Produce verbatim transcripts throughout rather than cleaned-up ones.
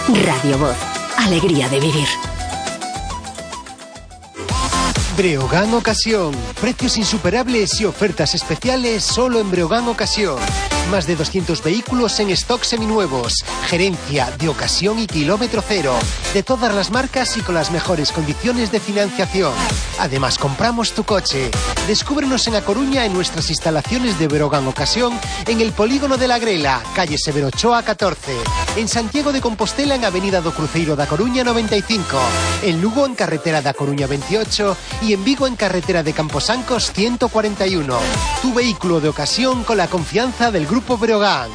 Radio Voz. Alegría de vivir. Breogán Ocasión. Precios insuperables y ofertas especiales solo en Breogán Ocasión. Más de doscientos vehículos en stock seminuevos. Gerencia de ocasión y kilómetro cero. De todas las marcas y con las mejores condiciones de financiación. Además, compramos tu coche. Descúbrenos en A Coruña en nuestras instalaciones de Breogán Ocasión en el Polígono de la Grela, calle Severo Ochoa catorce. En Santiago de Compostela en Avenida do Cruzeiro da Coruña noventa y cinco. En Lugo en carretera da Coruña veintiocho y en Vigo en carretera de Camposancos ciento cuarenta y uno. Tu vehículo de ocasión con la confianza del Grupo Breogán.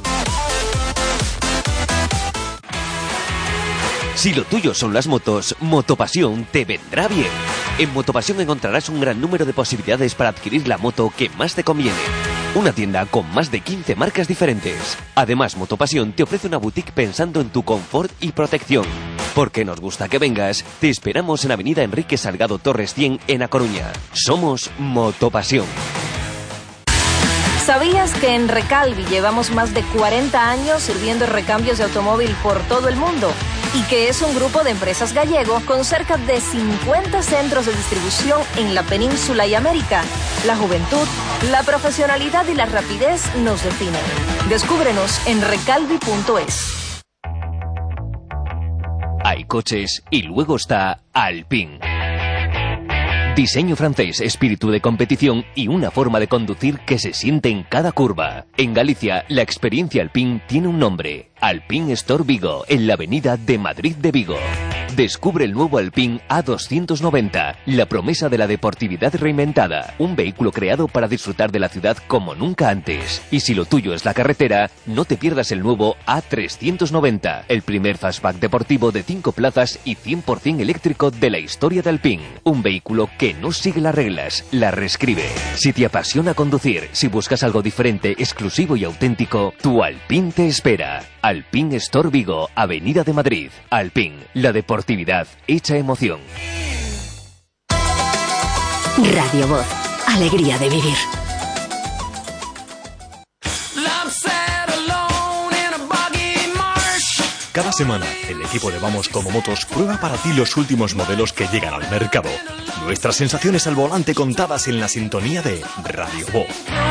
Si lo tuyo son las motos, Motopasión te vendrá bien. En Motopasión encontrarás un gran número de posibilidades para adquirir la moto que más te conviene. Una tienda con más de quince marcas diferentes. Además, Motopasión te ofrece una boutique pensando en tu confort y protección. Porque nos gusta que vengas, te esperamos en Avenida Enrique Salgado Torres cien en A Coruña. Somos Motopasión. ¿Sabías que en Recalvi llevamos más de cuarenta años sirviendo recambios de automóvil por todo el mundo? Y que es un grupo de empresas gallego con cerca de cincuenta centros de distribución en la península y América. La juventud, la profesionalidad y la rapidez nos definen. Descúbrenos en recalvi punto es. Hay coches y luego está Alpine. Diseño francés, espíritu de competición y una forma de conducir que se siente en cada curva. En Galicia, la experiencia Alpine tiene un nombre. Alpine Store Vigo, en la avenida de Madrid de Vigo. Descubre el nuevo Alpine A doscientos noventa, la promesa de la deportividad reinventada. Un vehículo creado para disfrutar de la ciudad como nunca antes. Y si lo tuyo es la carretera, no te pierdas el nuevo A trescientos noventa, el primer fastback deportivo de cinco plazas y cien por ciento eléctrico de la historia de Alpine. Un vehículo que no sigue las reglas, las reescribe. Si te apasiona conducir, si buscas algo diferente, exclusivo y auténtico, tu Alpine te espera. Alpine Store Vigo, Avenida de Madrid. Alpine, la deportividad hecha emoción. Radio Voz. Alegría de vivir. Cada semana, el equipo de Vamos Como Motos prueba para ti los últimos modelos que llegan al mercado. Nuestras sensaciones al volante contadas en la sintonía de Radio Voz.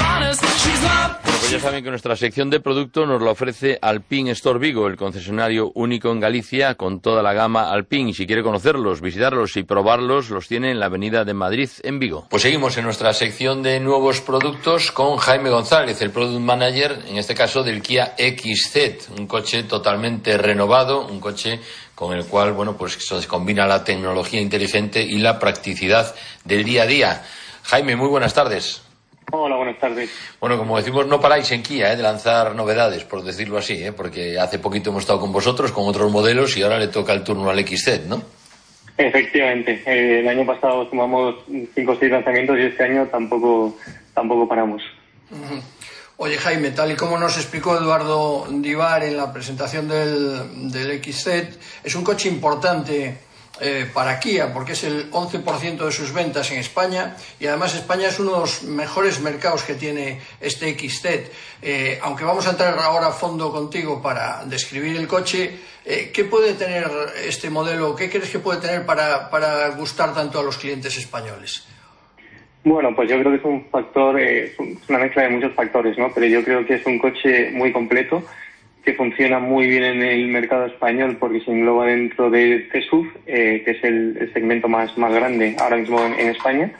Bueno, pues ya saben que nuestra sección de producto nos la ofrece Alpine Store Vigo, el concesionario único en Galicia con toda la gama Alpine. Y si quiere conocerlos, visitarlos y probarlos, los tiene en la Avenida de Madrid en Vigo. Pues seguimos en nuestra sección de nuevos productos con Jaime González, el Product Manager, en este caso del Kia X Z, un coche totalmente renovado, un coche con el cual, bueno, pues se combina la tecnología inteligente y la practicidad del día a día. Jaime, muy buenas tardes. Hola, buenas tardes. Bueno, como decimos, no paráis en Kia, ¿eh? de lanzar novedades, por decirlo así, ¿eh? porque hace poquito hemos estado con vosotros, con otros modelos, y ahora le toca el turno al X Z, ¿no? Efectivamente. Eh, el año pasado sumamos cinco o seis lanzamientos y este año tampoco, tampoco paramos. Uh-huh. Oye, Jaime, tal y como nos explicó Eduardo Divar en la presentación del, del X Z, es un coche importante eh, para Kia, porque es el once por ciento de sus ventas en España, y además España es uno de los mejores mercados que tiene este X Z. Eh, aunque vamos a entrar ahora a fondo contigo para describir el coche, eh, ¿qué puede tener este modelo? ¿Qué crees que puede tener para, para gustar tanto a los clientes españoles? Bueno, pues yo creo que es un factor, eh, es una mezcla de muchos factores, ¿no? Pero yo creo que es un coche muy completo, que funciona muy bien en el mercado español porque se engloba dentro de T S U V, eh, que es el, el segmento más, más grande ahora mismo en, en España,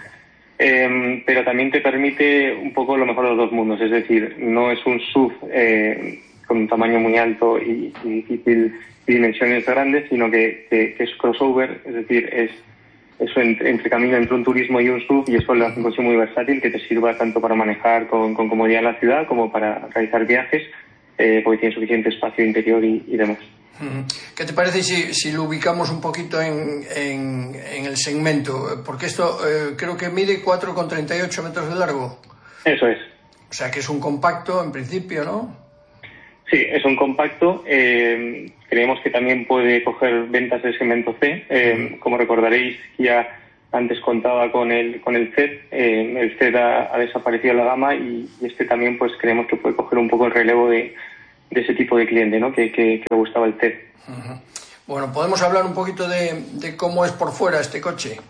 eh, pero también te permite un poco lo mejor de los dos mundos, es decir, no es un S U V eh, con un tamaño muy alto y, y difícil y dimensiones grandes, sino que, que, que es crossover, es decir, es eso entre, entre camino entre un turismo y un S U V, y eso lo hace un coche muy versátil que te sirva tanto para manejar con, con comodidad en la ciudad como para realizar viajes, eh, porque tiene suficiente espacio interior y, y demás. ¿Qué te parece si, si lo ubicamos un poquito en, en, en el segmento? Porque esto eh, creo que mide cuatro coma treinta y ocho metros de largo. Eso es. O sea que es un compacto en principio, ¿no? Sí, es un compacto. Eh, creemos que también puede coger ventas del segmento C. Eh, como recordaréis, ya antes contaba con el con el Z. Eh, el Z ha, ha desaparecido de la gama y, y este también, pues creemos que puede coger un poco el relevo de, de ese tipo de cliente, ¿no? Que, que, que le gustaba el Z. Uh-huh. Bueno, ¿podemos hablar un poquito de, de cómo es por fuera este coche?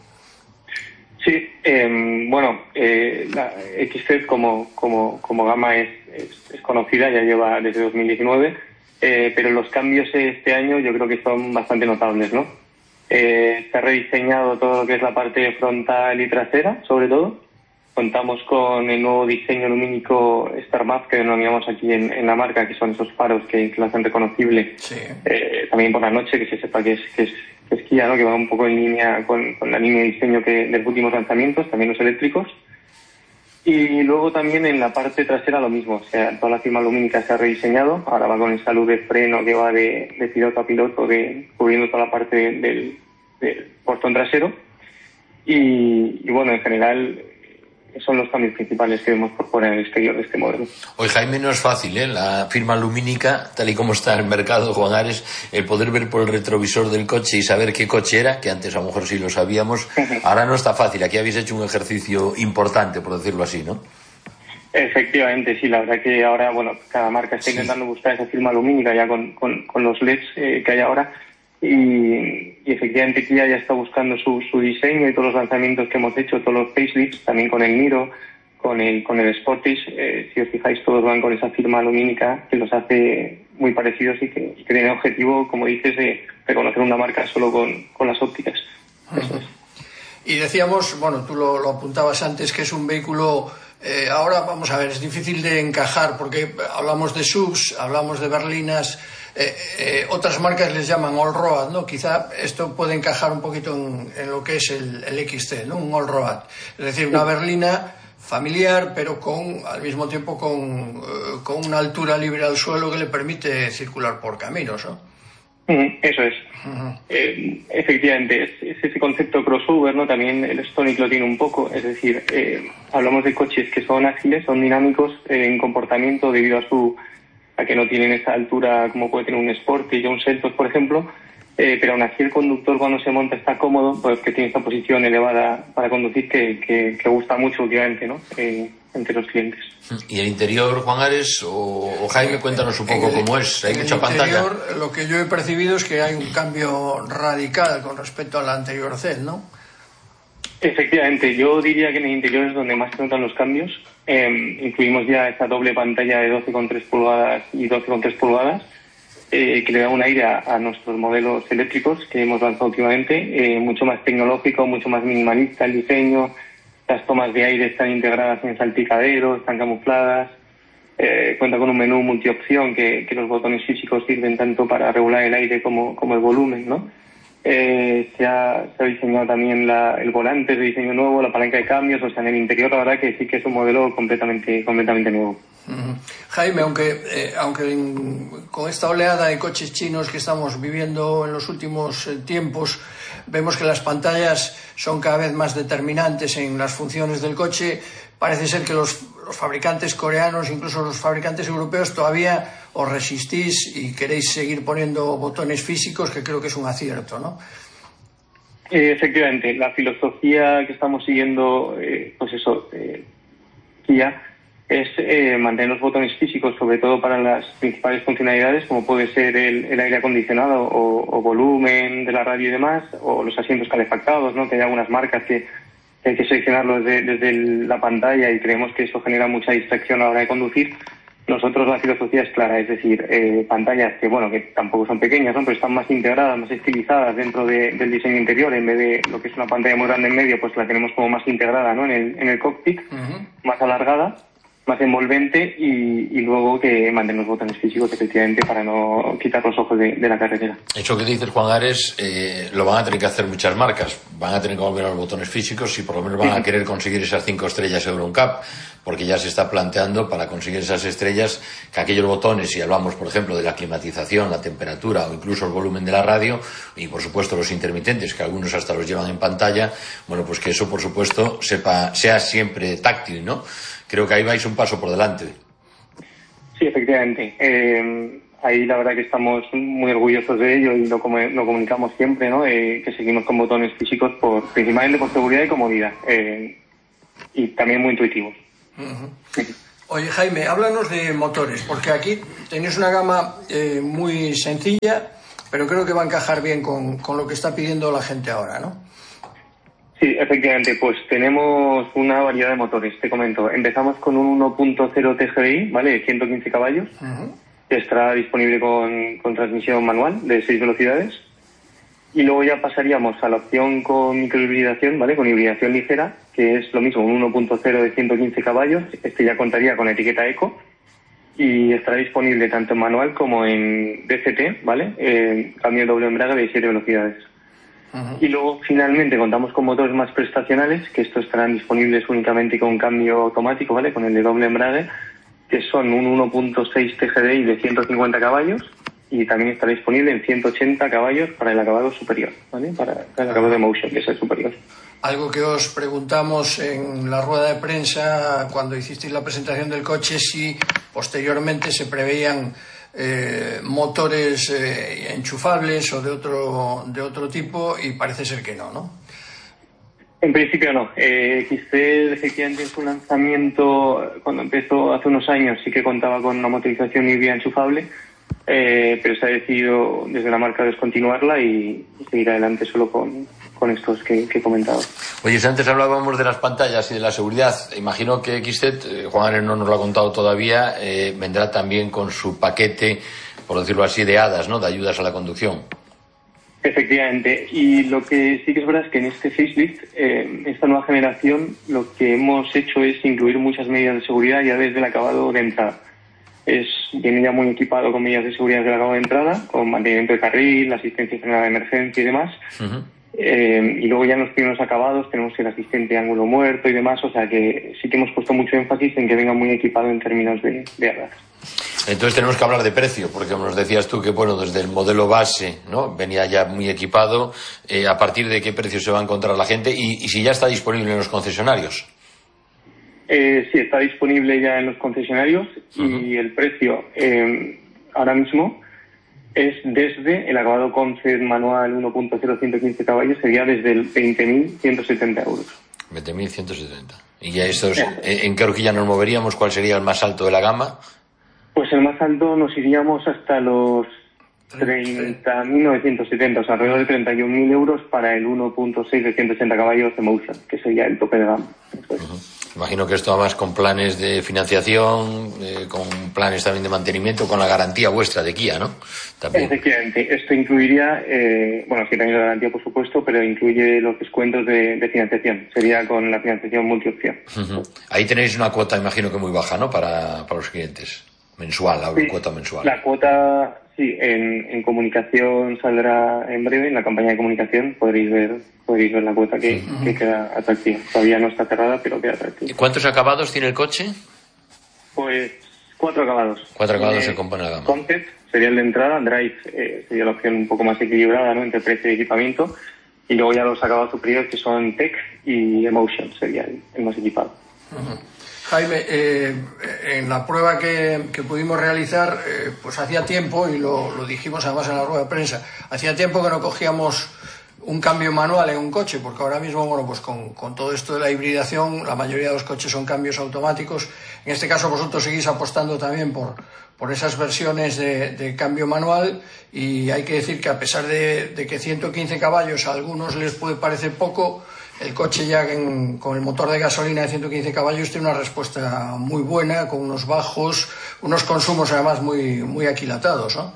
Sí, eh, bueno, eh, la X Z como, como, como gama es, es, es conocida, ya lleva desde dos mil diecinueve, eh, pero los cambios este año yo creo que son bastante notables, ¿no? Eh, está rediseñado todo lo que es la parte frontal y trasera, sobre todo. Contamos con el nuevo diseño lumínico StarMap que denominamos aquí en, en la marca, que son esos faros que, que lo hacen reconocible. Sí. Eh, también por la noche, que se sepa que es, que es, que es Kia, ¿no? Que va un poco en línea con, con la línea de diseño que, de los últimos lanzamientos, también los eléctricos. Y luego también en la parte trasera lo mismo, o sea, toda la firma lumínica se ha rediseñado, ahora va con esa luz de freno que va de, de piloto a piloto, de, cubriendo toda la parte del, del portón trasero. Y, y bueno, en general son los cambios principales que vemos por fuera en el exterior de este modelo. Hoy, Jaime, no es fácil, ¿eh? La firma lumínica, tal y como está en el mercado, Juan Ares, el poder ver por el retrovisor del coche y saber qué coche era, que antes a lo mejor sí lo sabíamos, ahora no está fácil. Aquí habéis hecho un ejercicio importante, por decirlo así, ¿no? Efectivamente, sí, la verdad que ahora, bueno, cada marca está intentando sí. buscar esa firma lumínica ya con, con, con los L E Ds eh, que hay ahora. Y, y efectivamente Kia ya está buscando su, su diseño y todos los lanzamientos que hemos hecho, todos los facelifts, también con el Niro, con el con el Sportage, eh, si os fijáis todos van con esa firma lumínica que los hace muy parecidos y que, y que tiene objetivo, como dices, de reconocer una marca solo con, con las ópticas. Uh-huh. Eso es. Y decíamos, bueno, tú lo, lo apuntabas antes, que es un vehículo, eh, ahora vamos a ver, es difícil de encajar porque hablamos de S U Vs, hablamos de berlinas. Eh, eh, otras marcas les llaman all-road, ¿no? Quizá esto puede encajar un poquito en, en lo que es el, el X C, ¿no? Un all-road, es decir, una berlina familiar, pero con al mismo tiempo con, eh, con una altura libre al suelo que le permite circular por caminos, ¿no? Eso es. Uh-huh. Eh, efectivamente, es, es ese concepto crossover, ¿no? También el Stonic lo tiene un poco, es decir, eh, hablamos de coches que son ágiles, son dinámicos eh, en comportamiento debido a su a que no tienen esa altura como puede tener un Sportage o un Seltos, por ejemplo, eh, pero aún así el conductor cuando se monta está cómodo, pues que tiene esta posición elevada para conducir que, que, que gusta mucho últimamente, ¿no? Eh, entre los clientes. ¿Y el interior, Juan Ares o, o Jaime, cuéntanos un poco el, cómo es? ¿Hay mucha pantalla? Lo que yo he percibido es que hay un cambio radical con respecto al anterior C E D, ¿no? Efectivamente, yo diría que en el interior es donde más se notan los cambios. Eh, incluimos ya esa doble pantalla de doce coma tres pulgadas y doce coma tres pulgadas, eh, que le da un aire a, a nuestros modelos eléctricos que hemos lanzado últimamente, eh, mucho más tecnológico, mucho más minimalista el diseño, las tomas de aire están integradas en salpicadero, están camufladas, eh, cuenta con un menú multiopción que, que los botones físicos sirven tanto para regular el aire como, como el volumen, ¿no? Eh, se, ha, se ha diseñado también la, el volante de diseño nuevo, la palanca de cambios, o sea, en el interior la verdad que sí que es un modelo completamente completamente nuevo. Uh-huh. Jaime, aunque eh, aunque en, con esta oleada de coches chinos que estamos viviendo en los últimos eh, tiempos, vemos que las pantallas son cada vez más determinantes en las funciones del coche. Parece ser que los, los fabricantes coreanos, incluso los fabricantes europeos, todavía os resistís y queréis seguir poniendo botones físicos, que creo que es un acierto, ¿no? Eh, efectivamente, la filosofía que estamos siguiendo, eh, pues eso, eh, Kia, es eh, mantener los botones físicos, sobre todo para las principales funcionalidades, como puede ser el, el aire acondicionado o, o volumen de la radio y demás, o los asientos calefactados, ¿no? Que hay algunas marcas que hay que seleccionarlo desde, desde el, la pantalla y creemos que eso genera mucha distracción a la hora de conducir. Nosotros la filosofía es clara, es decir, eh, pantallas que, bueno, que tampoco son pequeñas, ¿no? Pero están más integradas, más estilizadas dentro de, del diseño interior, en vez de lo que es una pantalla muy grande en medio, pues la tenemos como más integrada, ¿no? En el, en el cockpit, uh-huh. Más alargada, más envolvente y, y luego que mantener los botones físicos efectivamente para no quitar los ojos de, de la carretera. Eso que dices, Juan Ares, eh, lo van a tener que hacer muchas marcas. Van a tener que volver a los botones físicos y por lo menos van a querer conseguir esas cinco estrellas Euro N C A P, porque ya se está planteando para conseguir esas estrellas que aquellos botones, si hablamos por ejemplo de la climatización, la temperatura o incluso el volumen de la radio y por supuesto los intermitentes, que algunos hasta los llevan en pantalla, bueno, pues que eso por supuesto sepa, sea siempre táctil, ¿no? Creo que ahí vais un paso por delante. Sí, efectivamente. Eh, ahí la verdad que estamos muy orgullosos de ello y lo, lo comunicamos siempre, ¿no? Eh, que seguimos con botones físicos por principalmente por seguridad y comodidad. Eh, y también muy intuitivos. Uh-huh. Oye, Jaime, háblanos de motores, porque aquí tenéis una gama eh, muy sencilla, pero creo que va a encajar bien con, con lo que está pidiendo la gente ahora, ¿no? Sí, efectivamente, pues tenemos una variedad de motores, te comento. Empezamos con un uno punto cero T G D I, ¿vale? De ciento quince caballos, uh-huh. que estará disponible con, con transmisión manual de seis velocidades. Y luego ya pasaríamos a la opción con microhibridación, ¿vale? Con hibridación ligera, que es lo mismo, un uno punto cero de ciento quince caballos. Este ya contaría con etiqueta Eco y estará disponible tanto en manual como en D C T, ¿vale? Eh, cambio doble embrague de siete velocidades. Uh-huh. Y luego finalmente contamos con motores más prestacionales, que estos estarán disponibles únicamente con cambio automático, ¿vale? Con el de doble embrague, que son un uno punto seis T G D I de ciento cincuenta caballos y también estará disponible en ciento ochenta caballos para el acabado superior, ¿vale? Para el acabado de Motion, que es el superior. Algo que os preguntamos en la rueda de prensa cuando hicisteis la presentación del coche, si posteriormente se preveían Eh, motores eh, enchufables o de otro de otro tipo, y parece ser que no, ¿no? En principio no. Eh, X C efectivamente en su lanzamiento, cuando empezó hace unos años, sí que contaba con una motorización híbrida enchufable, eh, pero se ha decidido desde la marca descontinuarla y, y seguir adelante solo con, con estos que, que he comentado. Oye, si antes hablábamos de las pantallas y de la seguridad, imagino que X Z, eh, Juan Ares no nos lo ha contado todavía, eh, vendrá también con su paquete, por decirlo así, de hadas, ¿no?, de ayudas a la conducción. Efectivamente, y lo que sí que es verdad es que en este facelift, eh, esta nueva generación, lo que hemos hecho es incluir muchas medidas de seguridad ya desde el acabado de entrada. Es, viene ya muy equipado con medidas de seguridad del acabado de entrada, con mantenimiento de carril, asistencia de frenada de emergencia y demás. Uh-huh. Eh, y luego ya en los primeros acabados tenemos el asistente de ángulo muerto y demás, o sea que sí que hemos puesto mucho énfasis en que venga muy equipado en términos de, de hadas. Entonces tenemos que hablar de precio, porque nos decías tú que, bueno, desde el modelo base, ¿no?, venía ya muy equipado. Eh, ¿a partir de qué precio se va a encontrar la gente? Y, y si ya está disponible en los concesionarios. Eh, sí, está disponible ya en los concesionarios. Uh-huh. Y el precio eh, ahora mismo es desde el acabado Concept manual uno punto cero ciento quince caballos, sería desde el veinte mil ciento setenta euros. veinte mil ciento setenta. ¿Y ya estos, sí. en qué horquilla nos moveríamos? ¿Cuál sería el más alto de la gama? Pues el más alto nos iríamos hasta los treinta mil novecientos setenta, o sea, alrededor de treinta y un mil euros para el uno punto seis de ciento ochenta caballos de Motion, que sería el tope de gama. Uh-huh. Imagino que esto además con planes de financiación, eh, con planes también de mantenimiento, con la garantía vuestra de Kia, ¿no? También. Efectivamente, esto incluiría, eh, bueno, sí también la garantía por supuesto, pero incluye los descuentos de, de financiación, sería con la financiación multiopción. Uh-huh. Ahí tenéis una cuota, imagino que muy baja, ¿no?, para, para los clientes. Mensual, la sí, cuota mensual. La cuota, sí, en, en comunicación saldrá en breve, en la campaña de comunicación podréis ver podréis ver la cuota que, uh-huh. que queda atractiva. Todavía no está cerrada, pero queda atractiva. ¿Y cuántos acabados tiene el coche? Pues cuatro acabados. Cuatro acabados eh, se compone la gama. Concept sería el de entrada, Drive eh, sería la opción un poco más equilibrada, ¿no?, entre precio y equipamiento, y luego ya los acabados superiores que son Tech y Emotion sería el, el más equipado. Uh-huh. Jaime, eh, en la prueba que, que pudimos realizar, eh, pues hacía tiempo, y lo, lo dijimos además en la rueda de prensa, hacía tiempo que no cogíamos un cambio manual en un coche, porque ahora mismo, bueno, pues con, con todo esto de la hibridación, la mayoría de los coches son cambios automáticos. En este caso vosotros seguís apostando también por, por esas versiones de, de cambio manual, y hay que decir que a pesar de, de que ciento quince caballos a algunos les puede parecer poco, el coche ya en, con el motor de gasolina de ciento quince caballos tiene una respuesta muy buena, con unos bajos, unos consumos además muy, muy aquilatados, ¿no?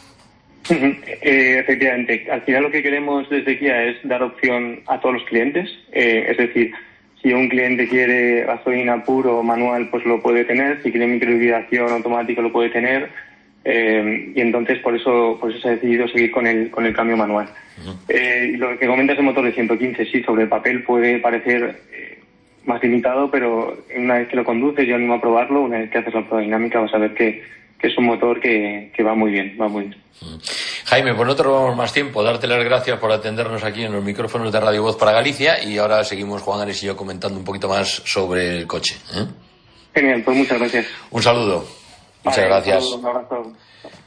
Eh, efectivamente, al final lo que queremos desde Kia es dar opción a todos los clientes, eh, es decir, si un cliente quiere gasolina puro o manual, pues lo puede tener, si quiere microhibridación automática lo puede tener, eh, y entonces por eso por eso se ha decidido seguir con el con el cambio manual. Uh-huh. Eh, y lo que comentas el motor de ciento quince, sí, sobre el papel puede parecer eh, más limitado, pero una vez que lo conduces, yo animo a probarlo, una vez que haces la prueba dinámica vas a ver que, que es un motor que, que va muy bien, va muy bien. Uh-huh. Jaime, pues no te robamos más tiempo, darte las gracias por atendernos aquí en los micrófonos de Radio Voz para Galicia, y ahora seguimos Juan Ares y yo comentando un poquito más sobre el coche, ¿eh? Genial, pues muchas gracias. Un saludo. Muchas vale, gracias. Un abrazo.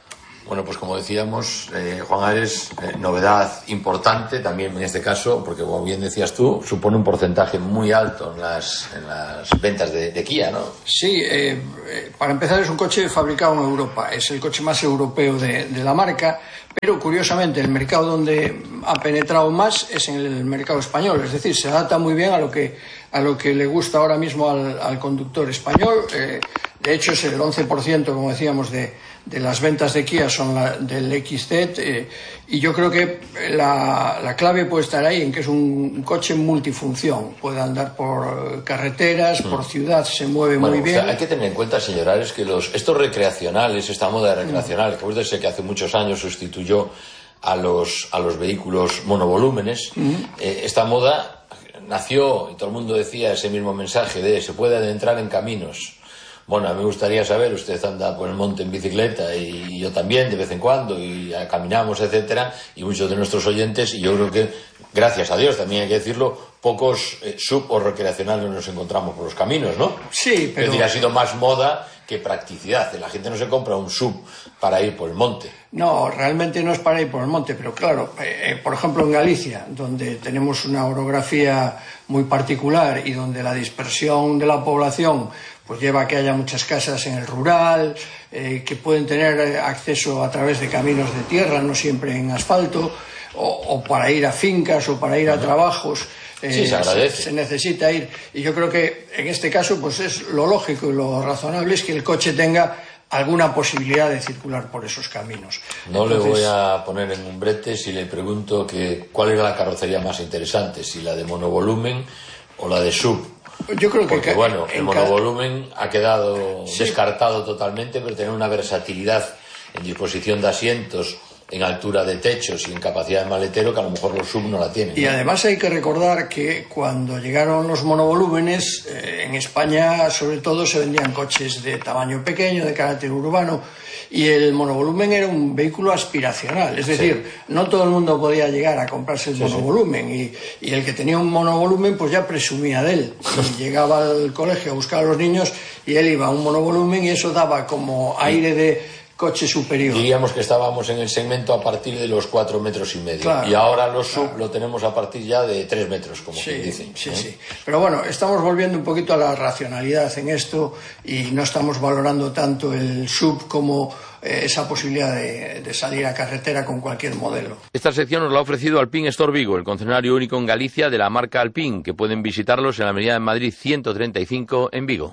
Bueno, pues como decíamos, eh, Juan Ares, eh, novedad importante también en este caso, porque como bien decías tú, supone un porcentaje muy alto en las, en las ventas de, de Kia, ¿no? Sí, eh, eh, para empezar es un coche fabricado en Europa, es el coche más europeo de, de la marca, pero curiosamente el mercado donde ha penetrado más es en el mercado español, es decir, se adapta muy bien a lo que, a lo que le gusta ahora mismo al, al conductor español. Eh, de hecho es el once por ciento, como decíamos, de de las ventas de Kia son la, del X Z, eh, y yo creo que la, la clave puede estar ahí, en que es un, un coche multifunción, puede andar por carreteras, mm. por ciudad, se mueve bueno, muy bien. O sea, hay que tener en cuenta, señor Ares, que los, estos recreacionales, esta moda recreacional, mm. que acuérdese que hace muchos años sustituyó a los, a los vehículos monovolúmenes, mm. eh, esta moda nació, y todo el mundo decía ese mismo mensaje de se puede adentrar en caminos. Bueno, a mí me gustaría saber, usted anda por el monte en bicicleta y yo también de vez en cuando y caminamos, etcétera, y muchos de nuestros oyentes, y yo creo que, gracias a Dios, también hay que decirlo, pocos eh, sub o recreacionales nos encontramos por los caminos, ¿no? Sí, pero... Es decir, ha sido más moda que practicidad. La gente no se compra un sub para ir por el monte. No, realmente no es para ir por el monte, pero claro, eh, por ejemplo en Galicia, donde tenemos una orografía muy particular y donde la dispersión de la población pues lleva a que haya muchas casas en el rural, eh, que pueden tener acceso a través de caminos de tierra, no siempre en asfalto, o, o para ir a fincas o para ir a trabajos. Eh, sí, se agradece. Se, se necesita ir. Y yo creo que en este caso pues es lo lógico y lo razonable es que el coche tenga alguna posibilidad de circular por esos caminos. No Entonces, le voy a poner en un brete si le pregunto que cuál era la carrocería más interesante, si la de monovolumen o la de sub. Yo creo que Porque bueno, el monovolumen cada... ha quedado sí. descartado totalmente, pero tener una versatilidad en disposición de asientos, en altura de techos y en capacidad de maletero que a lo mejor los sub no la tienen, ¿no? Y además hay que recordar que cuando llegaron los monovolúmenes, eh, en España sobre todo se vendían coches de tamaño pequeño, de carácter urbano, y el monovolumen era un vehículo aspiracional, es decir, sí. no todo el mundo podía llegar a comprarse el sí, monovolumen, sí. Y, y el que tenía un monovolumen pues ya presumía de él, y llegaba al colegio a buscar a los niños y él iba a un monovolumen y eso daba como aire de coche superior. Diríamos que estábamos en el segmento a partir de los cuatro metros y medio. Claro, y ahora los sub claro. lo tenemos a partir ya de tres metros, como sí, dicen. Sí, ¿eh? sí. Pero bueno, estamos volviendo un poquito a la racionalidad en esto y no estamos valorando tanto el sub como eh, esa posibilidad de, de salir a carretera con cualquier modelo. Esta sección nos la ha ofrecido Alpine Store Vigo, el concesionario único en Galicia de la marca Alpine, que pueden visitarlos en la avenida de Madrid ciento treinta y cinco en Vigo.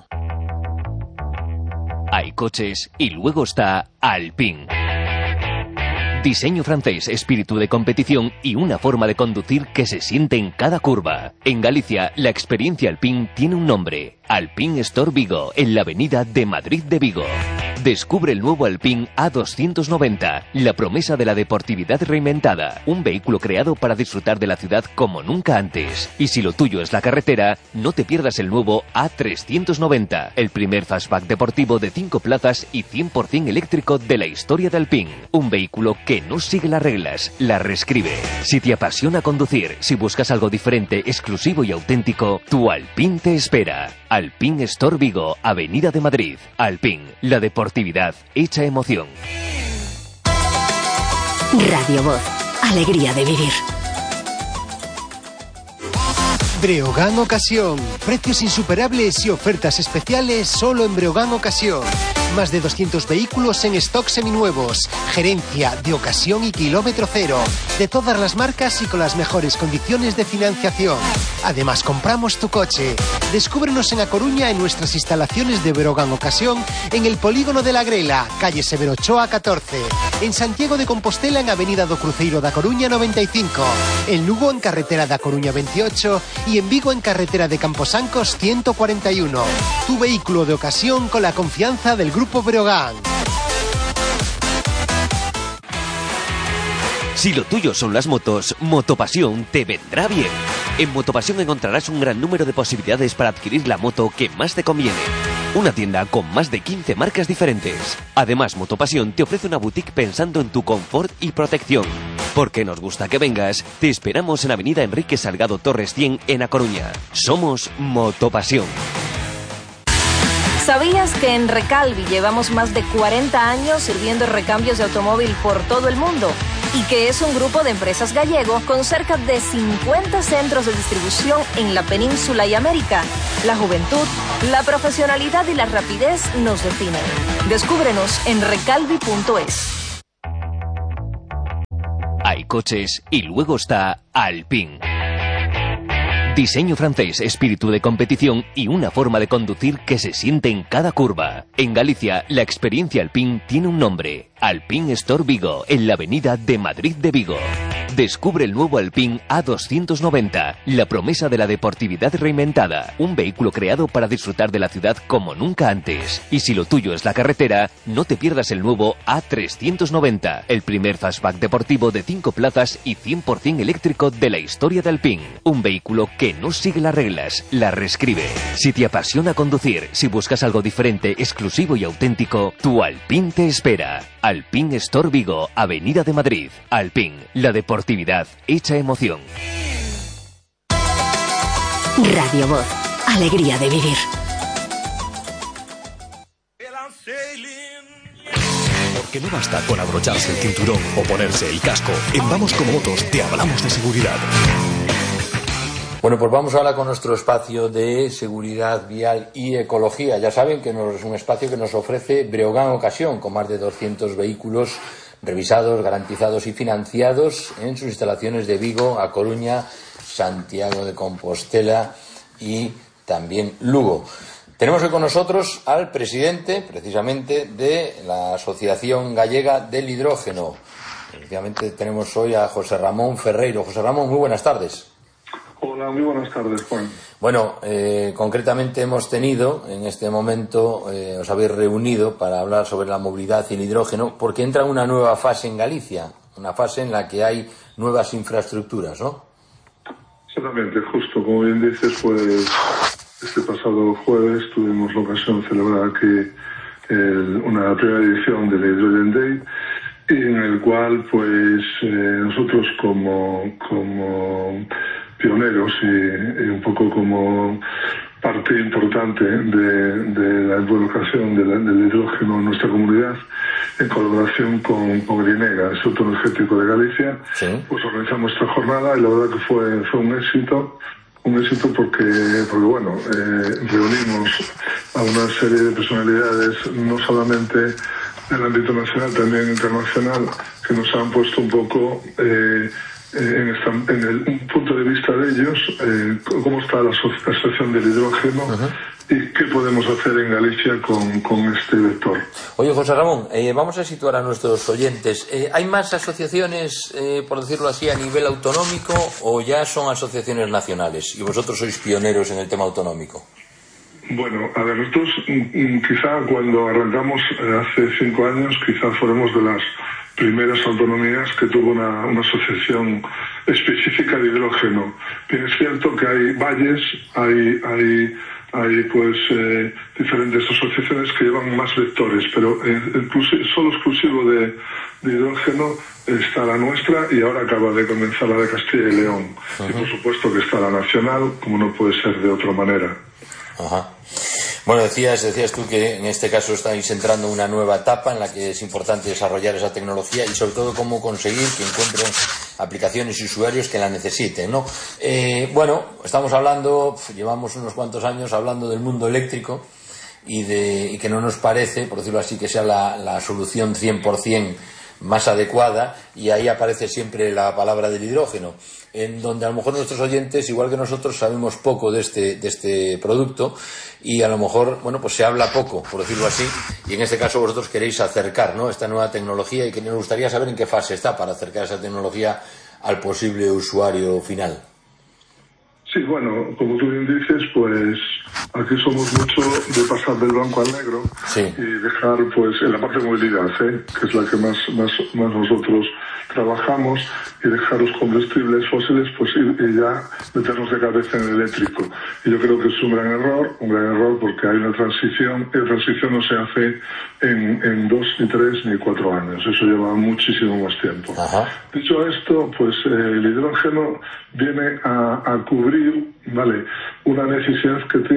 Hay coches y luego está Alpine. Diseño francés, espíritu de competición y una forma de conducir que se siente en cada curva. En Galicia, la experiencia Alpine tiene un nombre: Alpine Store Vigo, en la avenida de Madrid de Vigo. Descubre el nuevo Alpine A doscientos noventa, la promesa de la deportividad reinventada. Un vehículo creado para disfrutar de la ciudad como nunca antes. Y si lo tuyo es la carretera, no te pierdas el nuevo A trescientos noventa, el primer fastback deportivo de cinco plazas y cien por ciento eléctrico de la historia de Alpine. Un vehículo que no sigue las reglas, las reescribe. Si te apasiona conducir, si buscas algo diferente, exclusivo y auténtico, tu Alpine te espera. Alpine Store Vigo, avenida de Madrid. Alpine, la deportividad hecha emoción. Radio Voz, alegría de vivir. Breogán Ocasión. Precios insuperables y ofertas especiales solo en Breogán Ocasión. Más de doscientos vehículos en stock seminuevos. Gerencia de ocasión y kilómetro cero. De todas las marcas y con las mejores condiciones de financiación. Además, compramos tu coche. Descúbrenos en A Coruña en nuestras instalaciones de Breogán Ocasión en el Polígono de la Grela, calle Severo Ochoa catorce. En Santiago de Compostela en avenida do Cruceiro da Coruña noventa y cinco. En Lugo en carretera da Coruña veintiocho. Y en Vigo en carretera de Camposancos ciento cuarenta y uno. Tu vehículo de ocasión con la confianza del Grupo Breogán. Si lo tuyo son las motos, Motopasión te vendrá bien. En Motopasión encontrarás un gran número de posibilidades para adquirir la moto que más te conviene. Una tienda con más de quince marcas diferentes. Además, Motopasión te ofrece una boutique pensando en tu confort y protección. Porque nos gusta que vengas, te esperamos en avenida Enrique Salgado Torres cien en A Coruña. Somos Motopasión. ¿Sabías que en Recalvi llevamos más de cuarenta años sirviendo recambios de automóvil por todo el mundo? Y que es un grupo de empresas gallego con cerca de cincuenta centros de distribución en la península y América. La juventud, la profesionalidad y la rapidez nos definen. Descúbrenos en recalvi punto es. Hay coches y luego está Alpine. Diseño francés, espíritu de competición y una forma de conducir que se siente en cada curva. En Galicia, la experiencia Alpine tiene un nombre. Alpine Store Vigo, en la avenida de Madrid de Vigo. Descubre el nuevo Alpine A doscientos noventa, la promesa de la deportividad reinventada. Un vehículo creado para disfrutar de la ciudad como nunca antes. Y si lo tuyo es la carretera, no te pierdas el nuevo A trescientos noventa, el primer fastback deportivo de cinco plazas y cien por ciento eléctrico de la historia de Alpine. Un vehículo que no sigue las reglas, las reescribe. Si te apasiona conducir, si buscas algo diferente, exclusivo y auténtico, tu Alpine te espera. Alpine Store Vigo, Avenida de Madrid. Alpine, la deportividad hecha emoción. Radio Voz, alegría de vivir. Porque no basta con abrocharse el cinturón o ponerse el casco. En Vamos Como Motos te hablamos de seguridad. Bueno, pues vamos ahora con nuestro espacio de seguridad vial y ecología. Ya saben que es un espacio que nos ofrece Breogán Ocasión, con más de doscientos vehículos revisados, garantizados y financiados en sus instalaciones de Vigo, A Coruña, Santiago de Compostela y también Lugo. Tenemos hoy con nosotros al presidente, precisamente, de la Asociación Gallega del Hidrógeno. Precisamente tenemos hoy a José Ramón Ferreiro. José Ramón, muy buenas tardes. Hola, muy buenas tardes, Juan. Bueno, eh, concretamente hemos tenido, en este momento, eh, os habéis reunido para hablar sobre la movilidad y el hidrógeno, porque entra una nueva fase en Galicia, una fase en la que hay nuevas infraestructuras, ¿no? Exactamente, justo, como bien dices, pues este pasado jueves tuvimos la ocasión de celebrar aquí el, una primera edición del Hydrogen Day, y en el cual, pues, eh, nosotros como, como pioneros y, y un poco como parte importante de, de la involucración de la, del hidrógeno en nuestra comunidad, en colaboración con, con Grinega, el Instituto Energético de Galicia, ¿sí?, pues organizamos esta jornada y la verdad que fue, fue un éxito, un éxito porque, porque bueno, eh, reunimos a una serie de personalidades, no solamente en el ámbito nacional, también internacional, que nos han puesto un poco eh, en, esta, en el un punto de vista de ellos, eh, cómo está la asociación del hidrógeno, uh-huh, y qué podemos hacer en Galicia con, con este vector. Oye, José Ramón, eh, vamos a situar a nuestros oyentes. Eh, ¿Hay más asociaciones, eh, por decirlo así, a nivel autonómico, o ya son asociaciones nacionales? Y vosotros sois pioneros en el tema autonómico. Bueno, a ver, nosotros quizá cuando arrancamos hace cinco años, quizá fuéramos de las primeras autonomías que tuvo una, una asociación específica de hidrógeno. Bien, es cierto que hay valles, hay, hay, hay pues eh, diferentes asociaciones que llevan más vectores, pero eh, inclusive, solo exclusivo de, de hidrógeno está la nuestra, y ahora acaba de comenzar la de Castilla y León. Uh-huh. Y por supuesto que está la nacional, como no puede ser de otra manera. Ajá. Bueno, decías, decías tú que en este caso estáis entrando en una nueva etapa en la que es importante desarrollar esa tecnología y sobre todo cómo conseguir que encuentren aplicaciones y usuarios que la necesiten, ¿no? Eh, bueno, estamos hablando, llevamos unos cuantos años hablando del mundo eléctrico y, de, y que no nos parece, por decirlo así, que sea la, la solución cien por ciento más adecuada, y ahí aparece siempre la palabra del hidrógeno, en donde a lo mejor nuestros oyentes, igual que nosotros, sabemos poco de este, de este producto, y a lo mejor, bueno, pues se habla poco, por decirlo así, y en este caso vosotros queréis acercar, ¿no?, esta nueva tecnología, y que nos gustaría saber en qué fase está para acercar esa tecnología al posible usuario final. Sí, bueno, como tú bien dices, pues aquí somos mucho de pasar del blanco al negro, sí, y dejar, pues, en la parte de movilidad, ¿eh?, que es la que más, más, más nosotros trabajamos, y dejar los combustibles fósiles, pues, y, y ya meternos de cabeza en el eléctrico. Y yo creo que es un gran error, un gran error, porque hay una transición, y la transición no se hace en, en dos, ni tres, ni cuatro años. Eso lleva muchísimo más tiempo. Ajá. Dicho esto, pues eh, el hidrógeno viene a, a cubrir, vale, una necesidad que tiene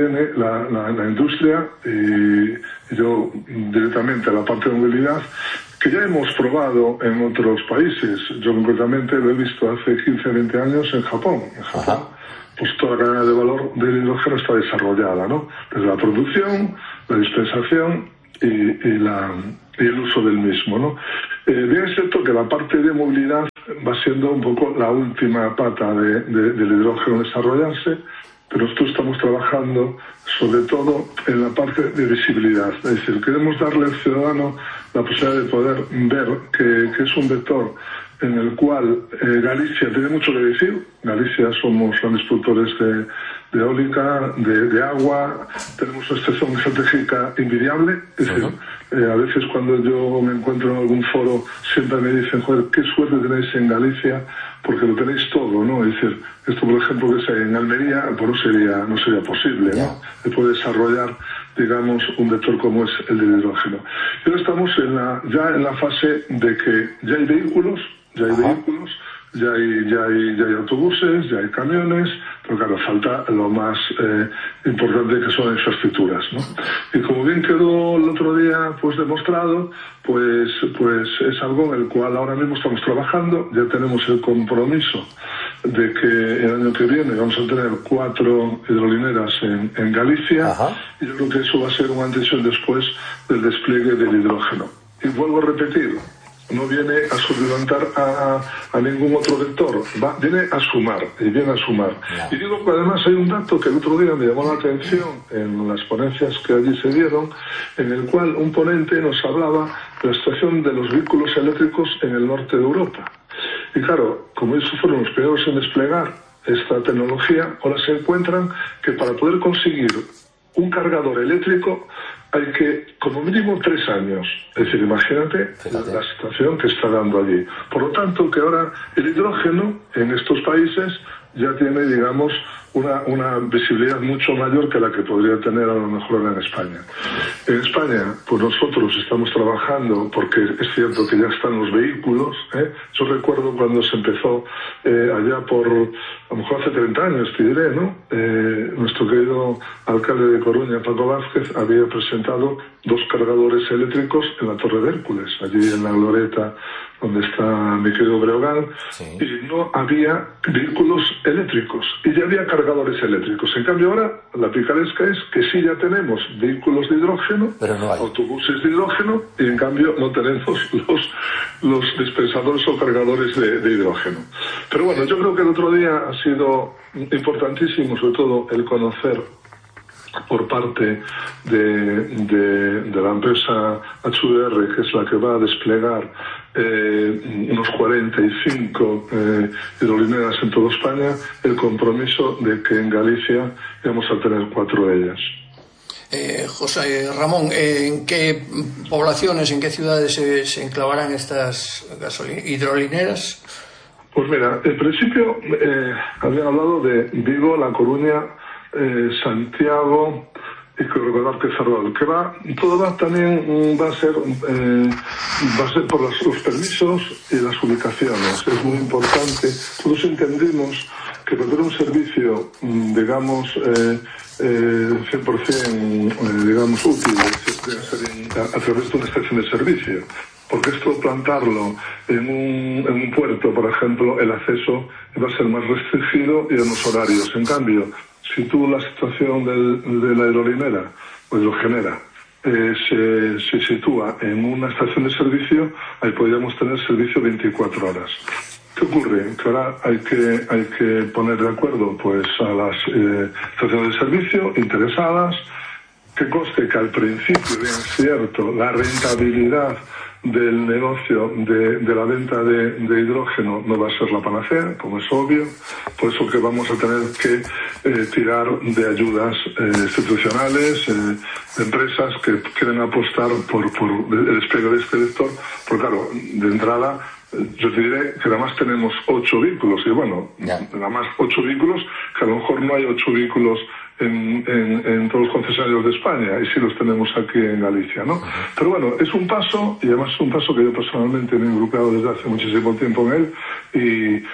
viene la, la, la industria y, y yo directamente a la parte de movilidad, que ya hemos probado en otros países. Yo concretamente lo he visto hace quince a veinte años en Japón. En Japón, Ajá. pues toda la cadena de valor del hidrógeno está desarrollada, ¿no? Desde la producción, la dispensación y, y, la, y el uso del mismo, ¿no? Eh, bien es cierto que la parte de movilidad va siendo un poco la última pata de, de, del hidrógeno en desarrollarse, pero nosotros estamos trabajando sobre todo en la parte de visibilidad. Es decir, queremos darle al ciudadano la posibilidad de poder ver que, que es un vector en el cual eh, Galicia tiene mucho que decir. Galicia somos grandes productores de, de eólica, de, de agua, tenemos una situación estratégica envidiable. Es decir, uh-huh. eh, a veces cuando yo me encuentro en algún foro siempre me dicen, joder, qué suerte tenéis en Galicia, porque lo tenéis todo, ¿no? Es decir, esto por ejemplo que sea en Almería, pues no sería, no sería posible, ¿no? De poder desarrollar, digamos, un vector como es el del hidrógeno. Y ahora estamos en la, ya en la fase de que ya hay vehículos, ya hay Ajá. vehículos, ya hay, ya hay, ya hay autobuses, ya hay camiones, pero claro, falta lo más eh, importante que son infraestructuras, ¿no? Y como bien quedó el otro día pues demostrado, pues, pues es algo en el cual ahora mismo estamos trabajando. Ya tenemos el compromiso de que el año que viene vamos a tener cuatro hidrolineras en, en Galicia. Ajá. Y yo creo que eso va a ser un antes y un después del despliegue del hidrógeno. Y vuelvo a repetir, no viene a suplantar a, a ningún otro vector, va, viene a sumar, y viene a sumar. Yeah. Y digo que además hay un dato que el otro día me llamó la atención en las ponencias que allí se dieron, en el cual un ponente nos hablaba de la situación de los vehículos eléctricos en el norte de Europa. Y claro, como ellos fueron los primeros en desplegar esta tecnología, ahora se encuentran que para poder conseguir un cargador eléctrico hay que, como mínimo, tres años. Es decir, imagínate Fíjate. la situación que está dando allí. Por lo tanto, que ahora el hidrógeno en estos países ya tiene, digamos, una, una visibilidad mucho mayor que la que podría tener a lo mejor en España. En España, pues nosotros estamos trabajando, porque es cierto que ya están los vehículos, ¿eh? Yo recuerdo cuando se empezó eh, allá por, a lo mejor hace treinta años, te diré, ¿no? Eh, nuestro querido alcalde de Coruña, Paco Vázquez, había presentado dos cargadores eléctricos en la Torre de Hércules, allí en la glorieta donde está mi querido Breogán, sí. Y no había vehículos eléctricos, y ya había cargadores eléctricos. En cambio ahora, la picaresca es que sí ya tenemos vehículos de hidrógeno, pero no hay autobuses de hidrógeno, y en cambio no tenemos los, los dispensadores o cargadores de, de hidrógeno. Pero bueno, yo creo que el otro día ha sido importantísimo, sobre todo, el conocer por parte de, de, de la empresa H D R, que es la que va a desplegar eh, unos cuarenta y cinco eh, hidrolineras en toda España, el compromiso de que en Galicia vamos a tener cuatro de ellas. Eh, José Ramón, ¿en qué poblaciones, en qué ciudades se, se enclavarán estas hidrolineras? Pues mira, en principio eh, habían hablado de Vigo, La Coruña, Eh, Santiago y que recordar que Ferrol, que va, todo va también va a ser eh, va a ser por los, los permisos y las ubicaciones. Es muy importante. Todos entendemos que para tener un servicio, digamos, eh, eh, cien por ciento eh, digamos útil, debe ser a, a través de una estación de servicio. Porque esto, plantarlo en un, en un puerto, por ejemplo, el acceso va a ser más restringido y en los horarios. En cambio, si tú la situación del, de la aerolinera, pues lo genera, eh, se, se sitúa en una estación de servicio, ahí podríamos tener servicio veinticuatro horas. ¿Qué ocurre? Que ahora hay que, hay que poner de acuerdo pues a las eh, estaciones de servicio interesadas, que conste que al principio, bien es cierto, la rentabilidad del negocio de, de la venta de, de hidrógeno no va a ser la panacea, como es obvio, por eso que vamos a tener que eh, tirar de ayudas eh, institucionales, eh, de empresas que quieren apostar por, por el despegue de este vector, porque claro, de entrada yo te diré que además tenemos ocho vehículos, y bueno, yeah. nada más ocho vehículos, que a lo mejor no hay ocho vehículos En, en, en todos los concesionarios de España, y sí los tenemos aquí en Galicia, ¿no? Uh-huh. Pero bueno, es un paso, y además es un paso que yo personalmente me he involucrado desde hace muchísimo tiempo en él, y,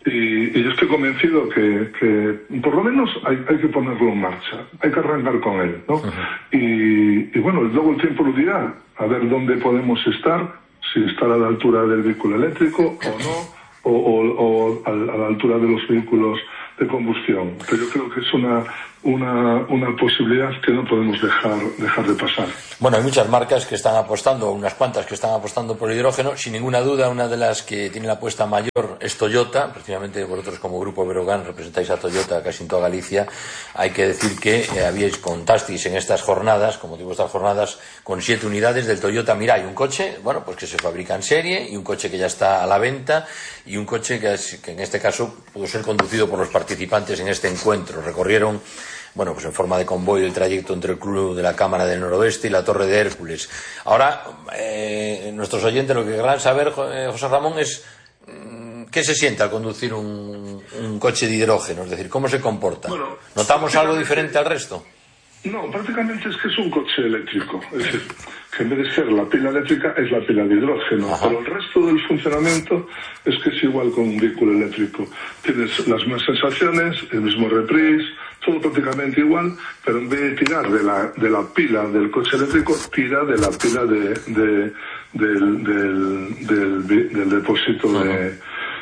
Y, y yo estoy convencido que, que por lo menos hay, hay que ponerlo en marcha, hay que arrancar con él, ¿no? Uh-huh. y, y bueno, luego el tiempo lo dirá, a ver dónde podemos estar, si estar a la altura del vehículo eléctrico o no, o, o, o a, a la altura de los vehículos de combustión. Pero yo creo que es una, una, una posibilidad que no podemos dejar, dejar de pasar. Bueno, hay muchas marcas que están apostando, unas cuantas que están apostando por el hidrógeno. Sin ninguna duda, una de las que tiene la apuesta mayor es Toyota. Precisamente vosotros como Grupo Breogán representáis a Toyota casi en toda Galicia. Hay que decir que eh, habíais, contasteis en estas jornadas, como digo, estas jornadas, con siete unidades del Toyota Mirai. Un coche, bueno, pues que se fabrica en serie, y un coche que ya está a la venta, y un coche que, es, que en este caso pudo ser conducido por los participantes en este encuentro. Recorrieron, bueno, pues en forma de convoy el trayecto entre el Club de la Cámara del Noroeste y la Torre de Hércules. Ahora, eh, nuestros oyentes lo que querrán saber, eh, José Ramón, es mmm, qué se siente al conducir un, un coche de hidrógeno, es decir, cómo se comporta. Bueno, ¿notamos algo diferente al resto? No, prácticamente es que es un coche eléctrico. Es decir, que en vez de ser la pila eléctrica es la pila de hidrógeno. Ajá. Pero el resto del funcionamiento es que es igual con un vehículo eléctrico. Tienes las mismas sensaciones, el mismo reprise, todo prácticamente igual, pero en vez de tirar de la, de la pila del coche eléctrico, tira de la pila de, de, del, del, del, del depósito uh-huh. de,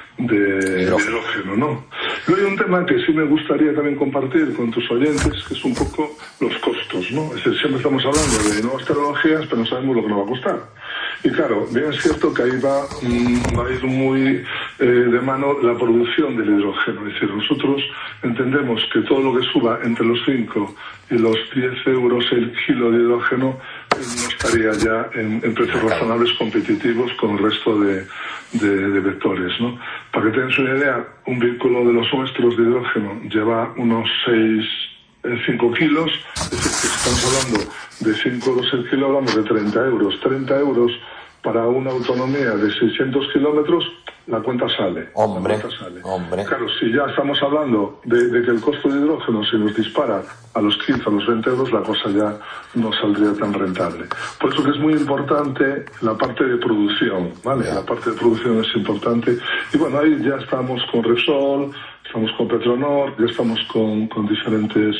de hidrógeno. hidrógeno, ¿no? Luego hay un tema que sí me gustaría también compartir con tus oyentes, que es un poco los costos, ¿no? Es decir, siempre estamos hablando de nuevas tecnologías, pero no sabemos lo que nos va a costar. Y claro, bien es cierto que ahí va, va a ir muy eh, de mano la producción del hidrógeno. Es decir, nosotros entendemos que todo lo que suba entre los cinco y los diez euros el kilo de hidrógeno no estaría ya en, en precios razonables competitivos con el resto de, de, de vectores, ¿no? Para que tengan una idea, un vehículo de los nuestros de hidrógeno lleva unos seis, cinco kilos, es decir, que estamos hablando de cinco euros el kilo, hablamos de treinta euros. treinta euros para una autonomía de seiscientos kilómetros, la cuenta sale. Hombre, la cuenta sale. hombre. Claro, si ya estamos hablando de, de que el costo de hidrógeno se nos dispara a los quince, a los veinte euros, la cosa ya no saldría tan rentable. Por eso que es muy importante la parte de producción, ¿vale? Yeah. La parte de producción es importante. Y bueno, ahí ya estamos con Repsol, estamos con Petronor, ya estamos con, con diferentes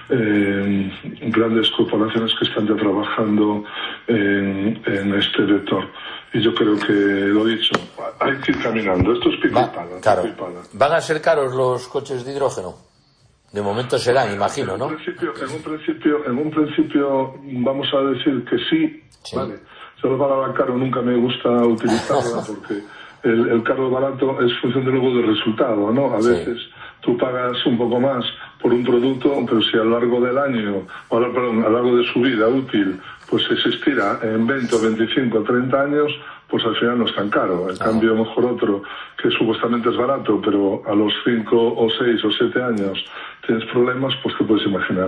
eh, grandes corporaciones que están ya trabajando en, en este vector. Y yo creo que, lo dicho, hay que ir caminando. Esto es pico Va, y pala. Claro. Pico y pala. ¿Van a ser caros los coches de hidrógeno? De momento serán, imagino, ¿no? En un principio, en un principio, en un principio vamos a decir que sí, sí. ¿Vale? Solo para la caro nunca me gusta utilizarla porque el, el caro barato es función de luego del resultado, ¿no? A veces sí. Tú pagas un poco más por un producto, pero si a lo largo del año, o a, perdón, a lo largo de su vida útil, pues se estira en veinte, veinticinco, treinta años, pues al final no es tan caro. En ah. cambio, mejor otro que supuestamente es barato, pero a los cinco o seis o siete años tienes problemas, pues te puedes imaginar.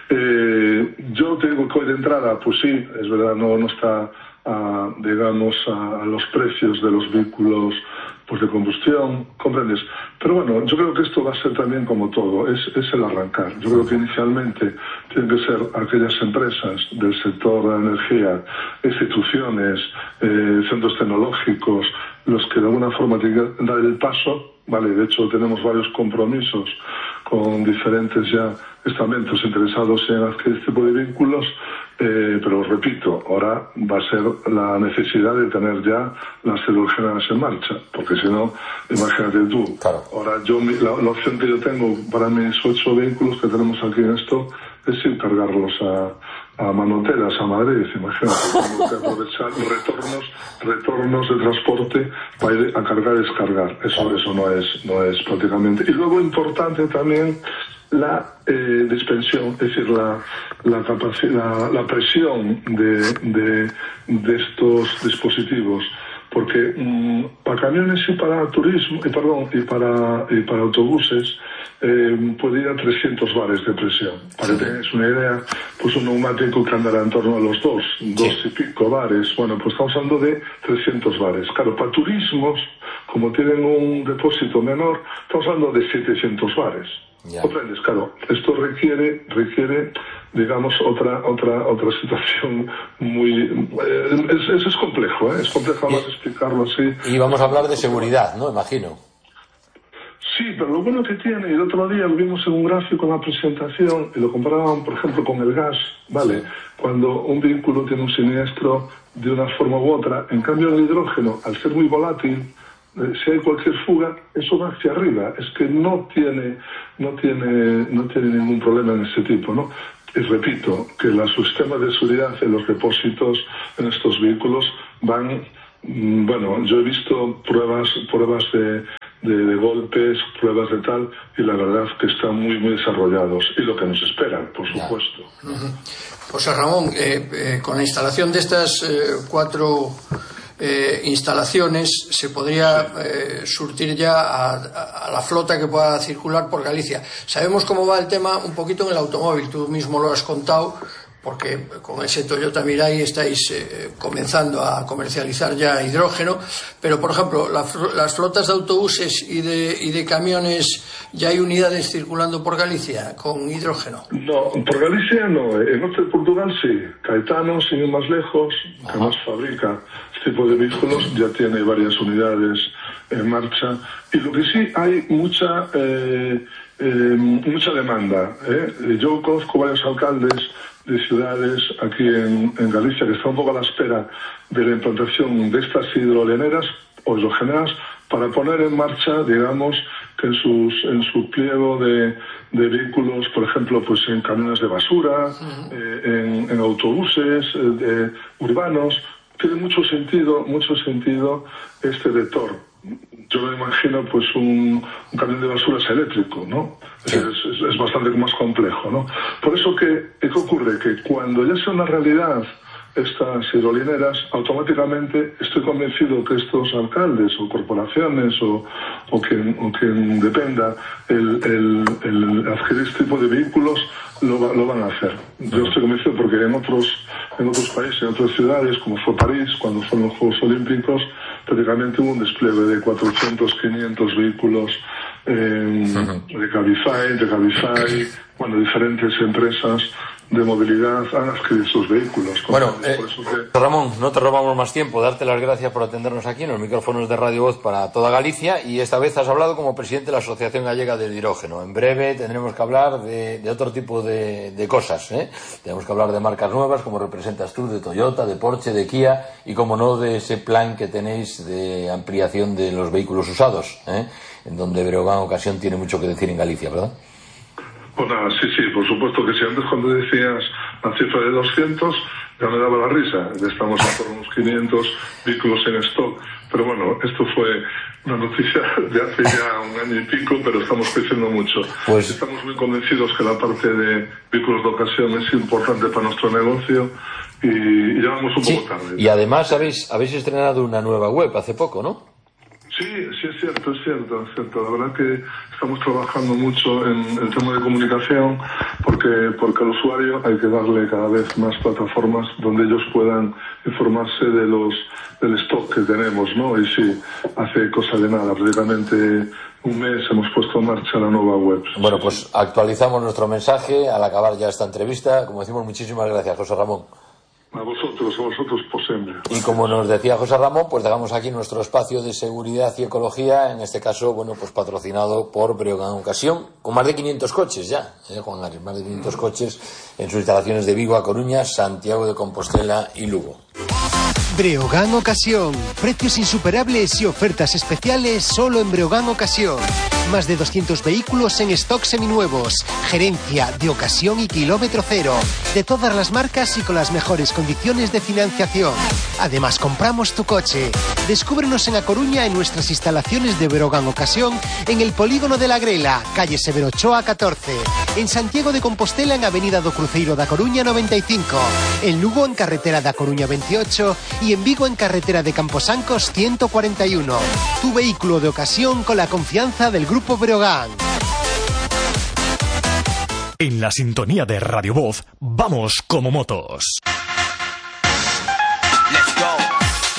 Eh, yo te digo que hoy de entrada, pues sí, es verdad, no, no está, a, digamos, a, a los precios de los vehículos pues de combustión, ¿comprendes? Pero bueno, yo creo que esto va a ser también como todo, es, es el arrancar. Yo creo que inicialmente tienen que ser aquellas empresas del sector de la energía, instituciones, eh, centros tecnológicos, los que de alguna forma tienen que dar el paso, ¿vale? De hecho, tenemos varios compromisos con diferentes ya estamentos interesados en adquirir este tipo de vehículos, eh, pero repito, ahora va a ser la necesidad de tener ya las hidrogenadas en marcha, porque si no, imagínate tú, claro. Ahora yo, la, la opción que yo tengo para mis ocho vehículos que tenemos aquí en esto es ir cargarlos a, a Manoteras, a Madrid, imagínate, tengo que aprovechar retornos, retornos de transporte para ir a cargar y descargar, eso, eso no es, no es prácticamente. Y luego importante también la eh, dispensión, es decir, la la, la, la presión de, de, de estos dispositivos, porque mmm, para camiones y para turismo, y perdón, y para y para autobuses eh, puede ir a trescientos bares de presión. Para que tengáis una idea, pues un neumático que andará en torno a los dos, dos y pico bares. Bueno, pues estamos hablando de trescientos bares. Claro, para turismos, como tienen un depósito menor, estamos hablando de setecientos bares. Yeah. ¿Comprendes? Claro, esto requiere, requiere, digamos, otra, otra, otra situación muy, eh, es, es complejo, ¿eh? Es complejo más explicarlo así. Y vamos a hablar de seguridad, ¿no? Imagino. Sí, pero lo bueno que tiene, y el otro día lo vimos en un gráfico en la presentación, y lo comparaban, por ejemplo, con el gas, ¿vale? Cuando un vehículo tiene un siniestro de una forma u otra, en cambio el hidrógeno, al ser muy volátil, eh, si hay cualquier fuga, eso va hacia arriba. Es que no tiene, no tiene, no tiene ningún problema en ese tipo, ¿no? Y repito, que los sistemas de seguridad en los depósitos en estos vehículos van, bueno, yo he visto pruebas, pruebas de, de, de golpes, pruebas de tal, y la verdad que están muy, muy desarrollados. Y lo que nos espera, por supuesto. Uh-huh. José Ramón, eh, eh, con la instalación de estas eh, cuatro eh, instalaciones, se podría eh, surtir ya a, a la flota que pueda circular por Galicia. Sabemos cómo va el tema un poquito en el automóvil, tú mismo lo has contado, porque con ese Toyota Mirai estáis eh, comenzando a comercializar ya hidrógeno, pero por ejemplo la, las flotas de autobuses y de, y de camiones, ¿ya hay unidades circulando por Galicia con hidrógeno? No, por Galicia no, en norte de Portugal sí. Caetano, sin ir más lejos, que más fabrica este tipo de vehículos, ya tiene varias unidades en marcha, y lo que sí hay mucha eh, eh, mucha demanda, ¿eh? Yo conozco varios alcaldes de ciudades aquí en, en Galicia que están un poco a la espera de la implantación de estas hidroleneras o hidrogeneras para poner en marcha, digamos, que en sus en su pliego de, de vehículos, por ejemplo, pues en camiones de basura, uh-huh. eh, en, en autobuses eh, de, urbanos, tiene mucho sentido, mucho sentido este vector. Yo me imagino pues un, un camión de basura es eléctrico, ¿no? Sí. Es, es, es bastante más complejo, ¿no? Por eso que, ¿qué ocurre? Que cuando ya sea una realidad estas hidrolineras, automáticamente estoy convencido que estos alcaldes o corporaciones o, o, quien, o quien dependa el, el, el adquirir este tipo de vehículos lo, lo van a hacer. Yo estoy convencido porque en otros, en otros países, en otras ciudades, como fue París, cuando fueron los Juegos Olímpicos, prácticamente hubo un despliegue de cuatrocientos, quinientos vehículos eh, uh-huh. de Cabify, de Cabify, bueno, diferentes empresas de movilidad han adquirido sus vehículos. Bueno, eh, que... Ramón, no te robamos más tiempo, darte las gracias por atendernos aquí en los micrófonos de Radio Voz para toda Galicia, y esta vez has hablado como presidente de la Asociación Gallega del Hidrógeno. En breve tendremos que hablar de, de otro tipo de, de cosas, ¿eh? Tenemos que hablar de marcas nuevas, como representas tú, de Toyota, de Porsche, de Kia, y como no, de ese plan que tenéis de ampliación de los vehículos usados, ¿eh? En donde Breogán Ocasión tiene mucho que decir en Galicia, ¿verdad? Pues nada, sí, sí, por supuesto que sí. Antes cuando decías la cifra de doscientos, ya me daba la risa. Ya estamos a por unos quinientos vehículos en stock. Pero bueno, esto fue una noticia de hace ya un año y pico, pero estamos creciendo mucho. Pues... Estamos muy convencidos que la parte de vehículos de ocasión es importante para nuestro negocio y, y ya vamos un sí, poco tarde. Y además habéis, habéis estrenado una nueva web hace poco, ¿no? Sí, sí, es cierto, es cierto, es cierto. La verdad que estamos trabajando mucho en el tema de comunicación porque, porque al usuario hay que darle cada vez más plataformas donde ellos puedan informarse de los del stock que tenemos, ¿no? Y sí, hace cosa de nada, prácticamente un mes hemos puesto en marcha la nueva web. Bueno, pues actualizamos nuestro mensaje al acabar ya esta entrevista. Como decimos, muchísimas gracias, José Ramón. A vosotros, a vosotros por siempre. Y como nos decía José Ramón, pues dejamos aquí nuestro espacio de seguridad y ecología, en este caso, bueno, pues patrocinado por Breogán Ocasión, con más de quinientos coches ya, ¿eh, Juan Gárez? Más de quinientos coches en sus instalaciones de Vigo, A Coruña, Santiago de Compostela y Lugo. Breogán Ocasión. Precios insuperables y ofertas especiales solo en Breogán Ocasión. Más de doscientos vehículos en stock seminuevos. Gerencia de ocasión y kilómetro cero. De todas las marcas y con las mejores condiciones de financiación. Además, compramos tu coche. Descúbrenos en A Coruña en nuestras instalaciones de Breogán Ocasión, en el Polígono de la Grela, calle Severo Ochoa catorce. En Santiago de Compostela, en Avenida do Cruceiro da Coruña noventa y cinco. En Lugo, en Carretera da Coruña veintiocho. Y en Vigo, en Carretera de Camposancos ciento cuarenta y uno. Tu vehículo de ocasión con la confianza del Grupo Breogán. En la sintonía de Radio Voz, vamos como motos.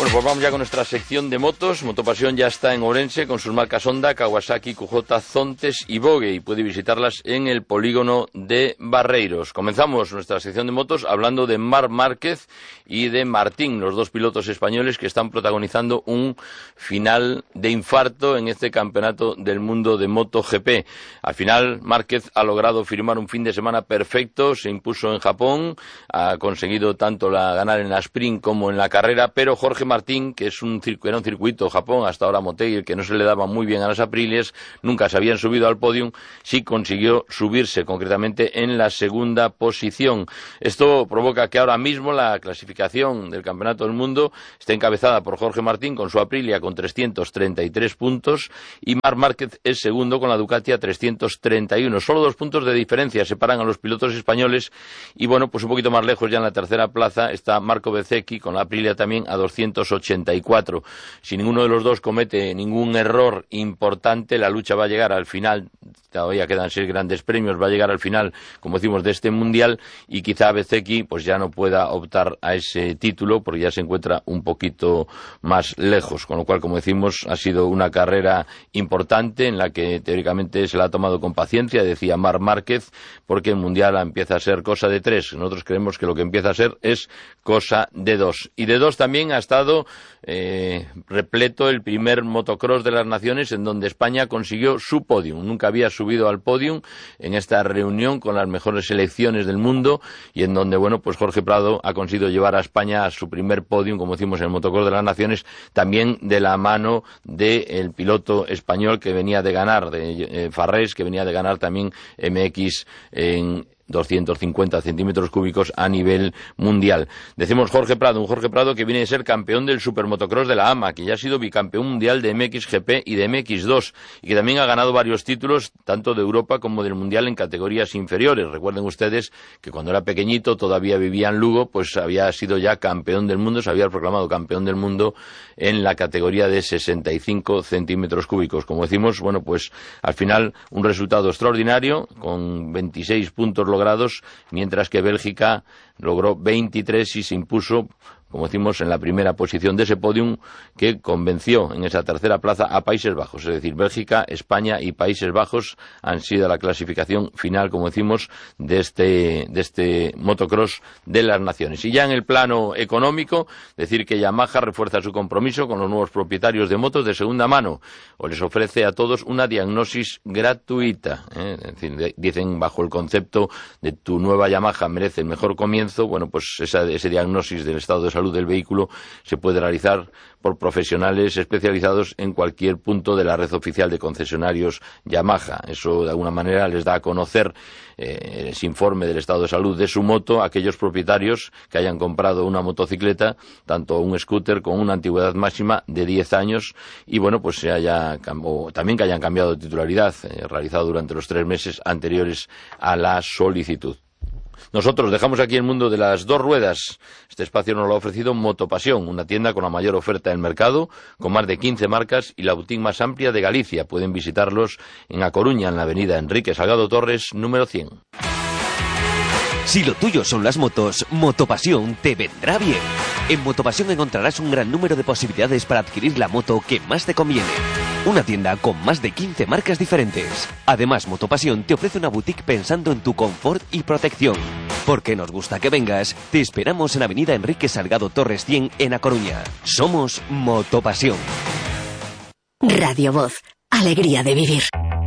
Bueno, pues vamos ya con nuestra sección de motos. Motopasión ya está en Ourense con sus marcas Honda, Kawasaki, Q J, Zontes y Vogue, y puede visitarlas en el polígono de Barreiros. Comenzamos nuestra sección de motos hablando de Marc Márquez y de Martín, los dos pilotos españoles que están protagonizando un final de infarto en este campeonato del mundo de MotoGP. Al final, Márquez ha logrado firmar un fin de semana perfecto, se impuso en Japón, ha conseguido tanto la ganar en la sprint como en la carrera, pero Jorge Martín, que es un, era un circuito Japón, hasta ahora Motegi, que no se le daba muy bien a las Aprilias, nunca se habían subido al podium, sí consiguió subirse, concretamente en la segunda posición. Esto provoca que ahora mismo la clasificación del Campeonato del Mundo esté encabezada por Jorge Martín con su Aprilia con trescientos treinta y tres puntos y Marc Márquez es segundo con la Ducati a trescientos treinta y uno. Solo dos puntos de diferencia separan a los pilotos españoles y bueno, pues un poquito más lejos ya en la tercera plaza está Marco Bezzecchi con la Aprilia también a doscientos ochenta y cuatro. Si ninguno de los dos comete ningún error importante, la lucha va a llegar al final. Todavía quedan seis grandes premios, va a llegar al final, como decimos, de este mundial y quizá Bezzecchi pues ya no pueda optar a ese título porque ya se encuentra un poquito más lejos, con lo cual, como decimos, ha sido una carrera importante en la que teóricamente se la ha tomado con paciencia, decía Marc Márquez, porque el mundial empieza a ser cosa de tres. Nosotros creemos que lo que empieza a ser es cosa de dos. Y de dos también ha estado eh, repleto el primer motocross de las naciones en donde España consiguió su podium. Nunca había subido al podium en esta reunión con las mejores selecciones del mundo y en donde, bueno, pues Jorge Prado ha conseguido llevar a España a su primer podium, como decimos, en el motocross de las naciones, también de la mano del piloto español que venía de ganar, de eh, Farrés, que venía de ganar también M X en doscientos cincuenta centímetros cúbicos a nivel mundial. Decimos Jorge Prado, un Jorge Prado que viene de ser campeón del supermotocross de la A M A, que ya ha sido bicampeón mundial de M X G P y de M X dos, y que también ha ganado varios títulos, tanto de Europa como del mundial en categorías inferiores. Recuerden ustedes que cuando era pequeñito, todavía vivía en Lugo, pues había sido ya campeón del mundo, se había proclamado campeón del mundo en la categoría de sesenta y cinco centímetros cúbicos. Como decimos, bueno, pues al final un resultado extraordinario, con veintiséis puntos logrados, mientras que Bélgica logró veintitrés y se impuso, como decimos, en la primera posición de ese podium que convenció en esa tercera plaza a Países Bajos. Es decir, Bélgica, España y Países Bajos han sido la clasificación final, como decimos, de este, de este motocross de las naciones. Y ya en el plano económico, decir que Yamaha refuerza su compromiso con los nuevos propietarios de motos de segunda mano, o les ofrece a todos una diagnosis gratuita. ¿eh? Es decir, dicen, bajo el concepto de tu nueva Yamaha merece el mejor comienzo, bueno, pues esa, ese diagnósis del estado de salud del vehículo se puede realizar por profesionales especializados en cualquier punto de la red oficial de concesionarios Yamaha. Eso de alguna manera les da a conocer eh, ese informe del estado de salud de su moto a aquellos propietarios que hayan comprado una motocicleta, tanto un scooter con una antigüedad máxima de diez años y bueno, pues se haya o también que hayan cambiado de titularidad eh, realizado durante los tres meses anteriores a la solicitud. Nosotros dejamos aquí el mundo de las dos ruedas. Este espacio nos lo ha ofrecido Motopasión, una tienda con la mayor oferta del mercado, con más de quince marcas y la boutique más amplia de Galicia. Pueden visitarlos en A Coruña, en la avenida Enrique Salgado Torres, número cien. Si lo tuyo son las motos, Motopasión te vendrá bien. En Motopasión encontrarás un gran número de posibilidades para adquirir la moto que más te conviene. Una tienda con más de quince marcas diferentes. Además, Motopasión te ofrece una boutique pensando en tu confort y protección. Porque nos gusta que vengas, te esperamos en avenida Enrique Salgado Torres cien en A Coruña. Somos Motopasión. Radio Voz, alegría de vivir.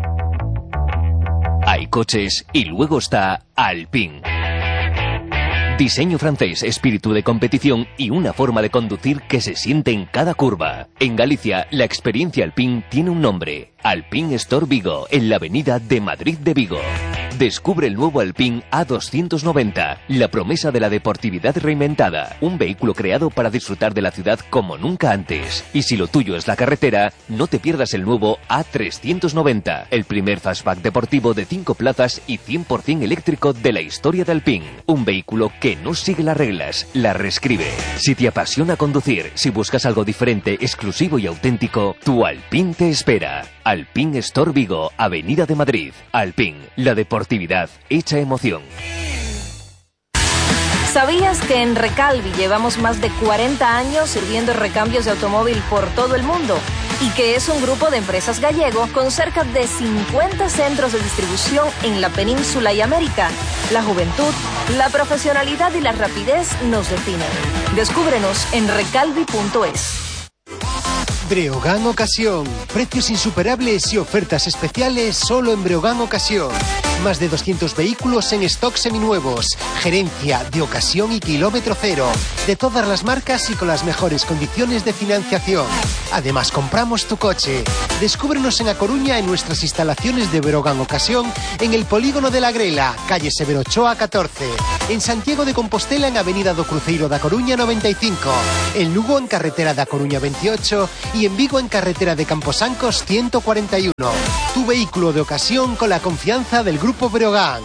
Hay coches y luego está Alpine. Diseño francés, espíritu de competición y una forma de conducir que se siente en cada curva. En Galicia, la experiencia Alpine tiene un nombre. Alpine Store Vigo, en la avenida de Madrid de Vigo. Descubre el nuevo Alpine A doscientos noventa, la promesa de la deportividad reinventada. Un vehículo creado para disfrutar de la ciudad como nunca antes. Y si lo tuyo es la carretera, no te pierdas el nuevo A trescientos noventa, el primer fastback deportivo de cinco plazas y cien por ciento eléctrico de la historia de Alpine. Un vehículo que no sigue las reglas, las reescribe. Si te apasiona conducir, si buscas algo diferente, exclusivo y auténtico, tu Alpine te espera. Alpine Store Vigo, avenida de Madrid. Alpine, la deportividad hecha emoción. ¿Sabías que en Recalvi llevamos más de cuarenta años sirviendo recambios de automóvil por todo el mundo? Y que es un grupo de empresas gallego con cerca de cincuenta centros de distribución en la península y América. La juventud, la profesionalidad y la rapidez nos definen. Descúbrenos en recalvi punto es. Breogán Ocasión. Precios insuperables y ofertas especiales solo en Breogán Ocasión. Más de doscientos vehículos en stock seminuevos. Gerencia de ocasión y kilómetro cero. De todas las marcas y con las mejores condiciones de financiación. Además, compramos tu coche. Descúbrenos en A Coruña en nuestras instalaciones de Breogán Ocasión en el Polígono de la Grela, calle Severo Ochoa catorce. En Santiago de Compostela en Avenida do Cruceiro da Coruña noventa y cinco. En Lugo en Carretera da Coruña veintiocho. Y en Vigo en Carretera de Camposancos ciento cuarenta y uno. Tu vehículo de ocasión con la confianza del Grupo Breogán.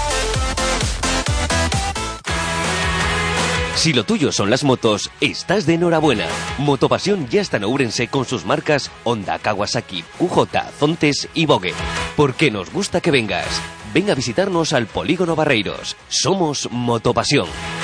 Si lo tuyo son las motos, estás de enhorabuena. Motopasión ya está en Ourense con sus marcas Honda, Kawasaki, Q J, Zontes y Vogue. Porque nos gusta que vengas. Ven a visitarnos al Polígono Barreiros. Somos Motopasión.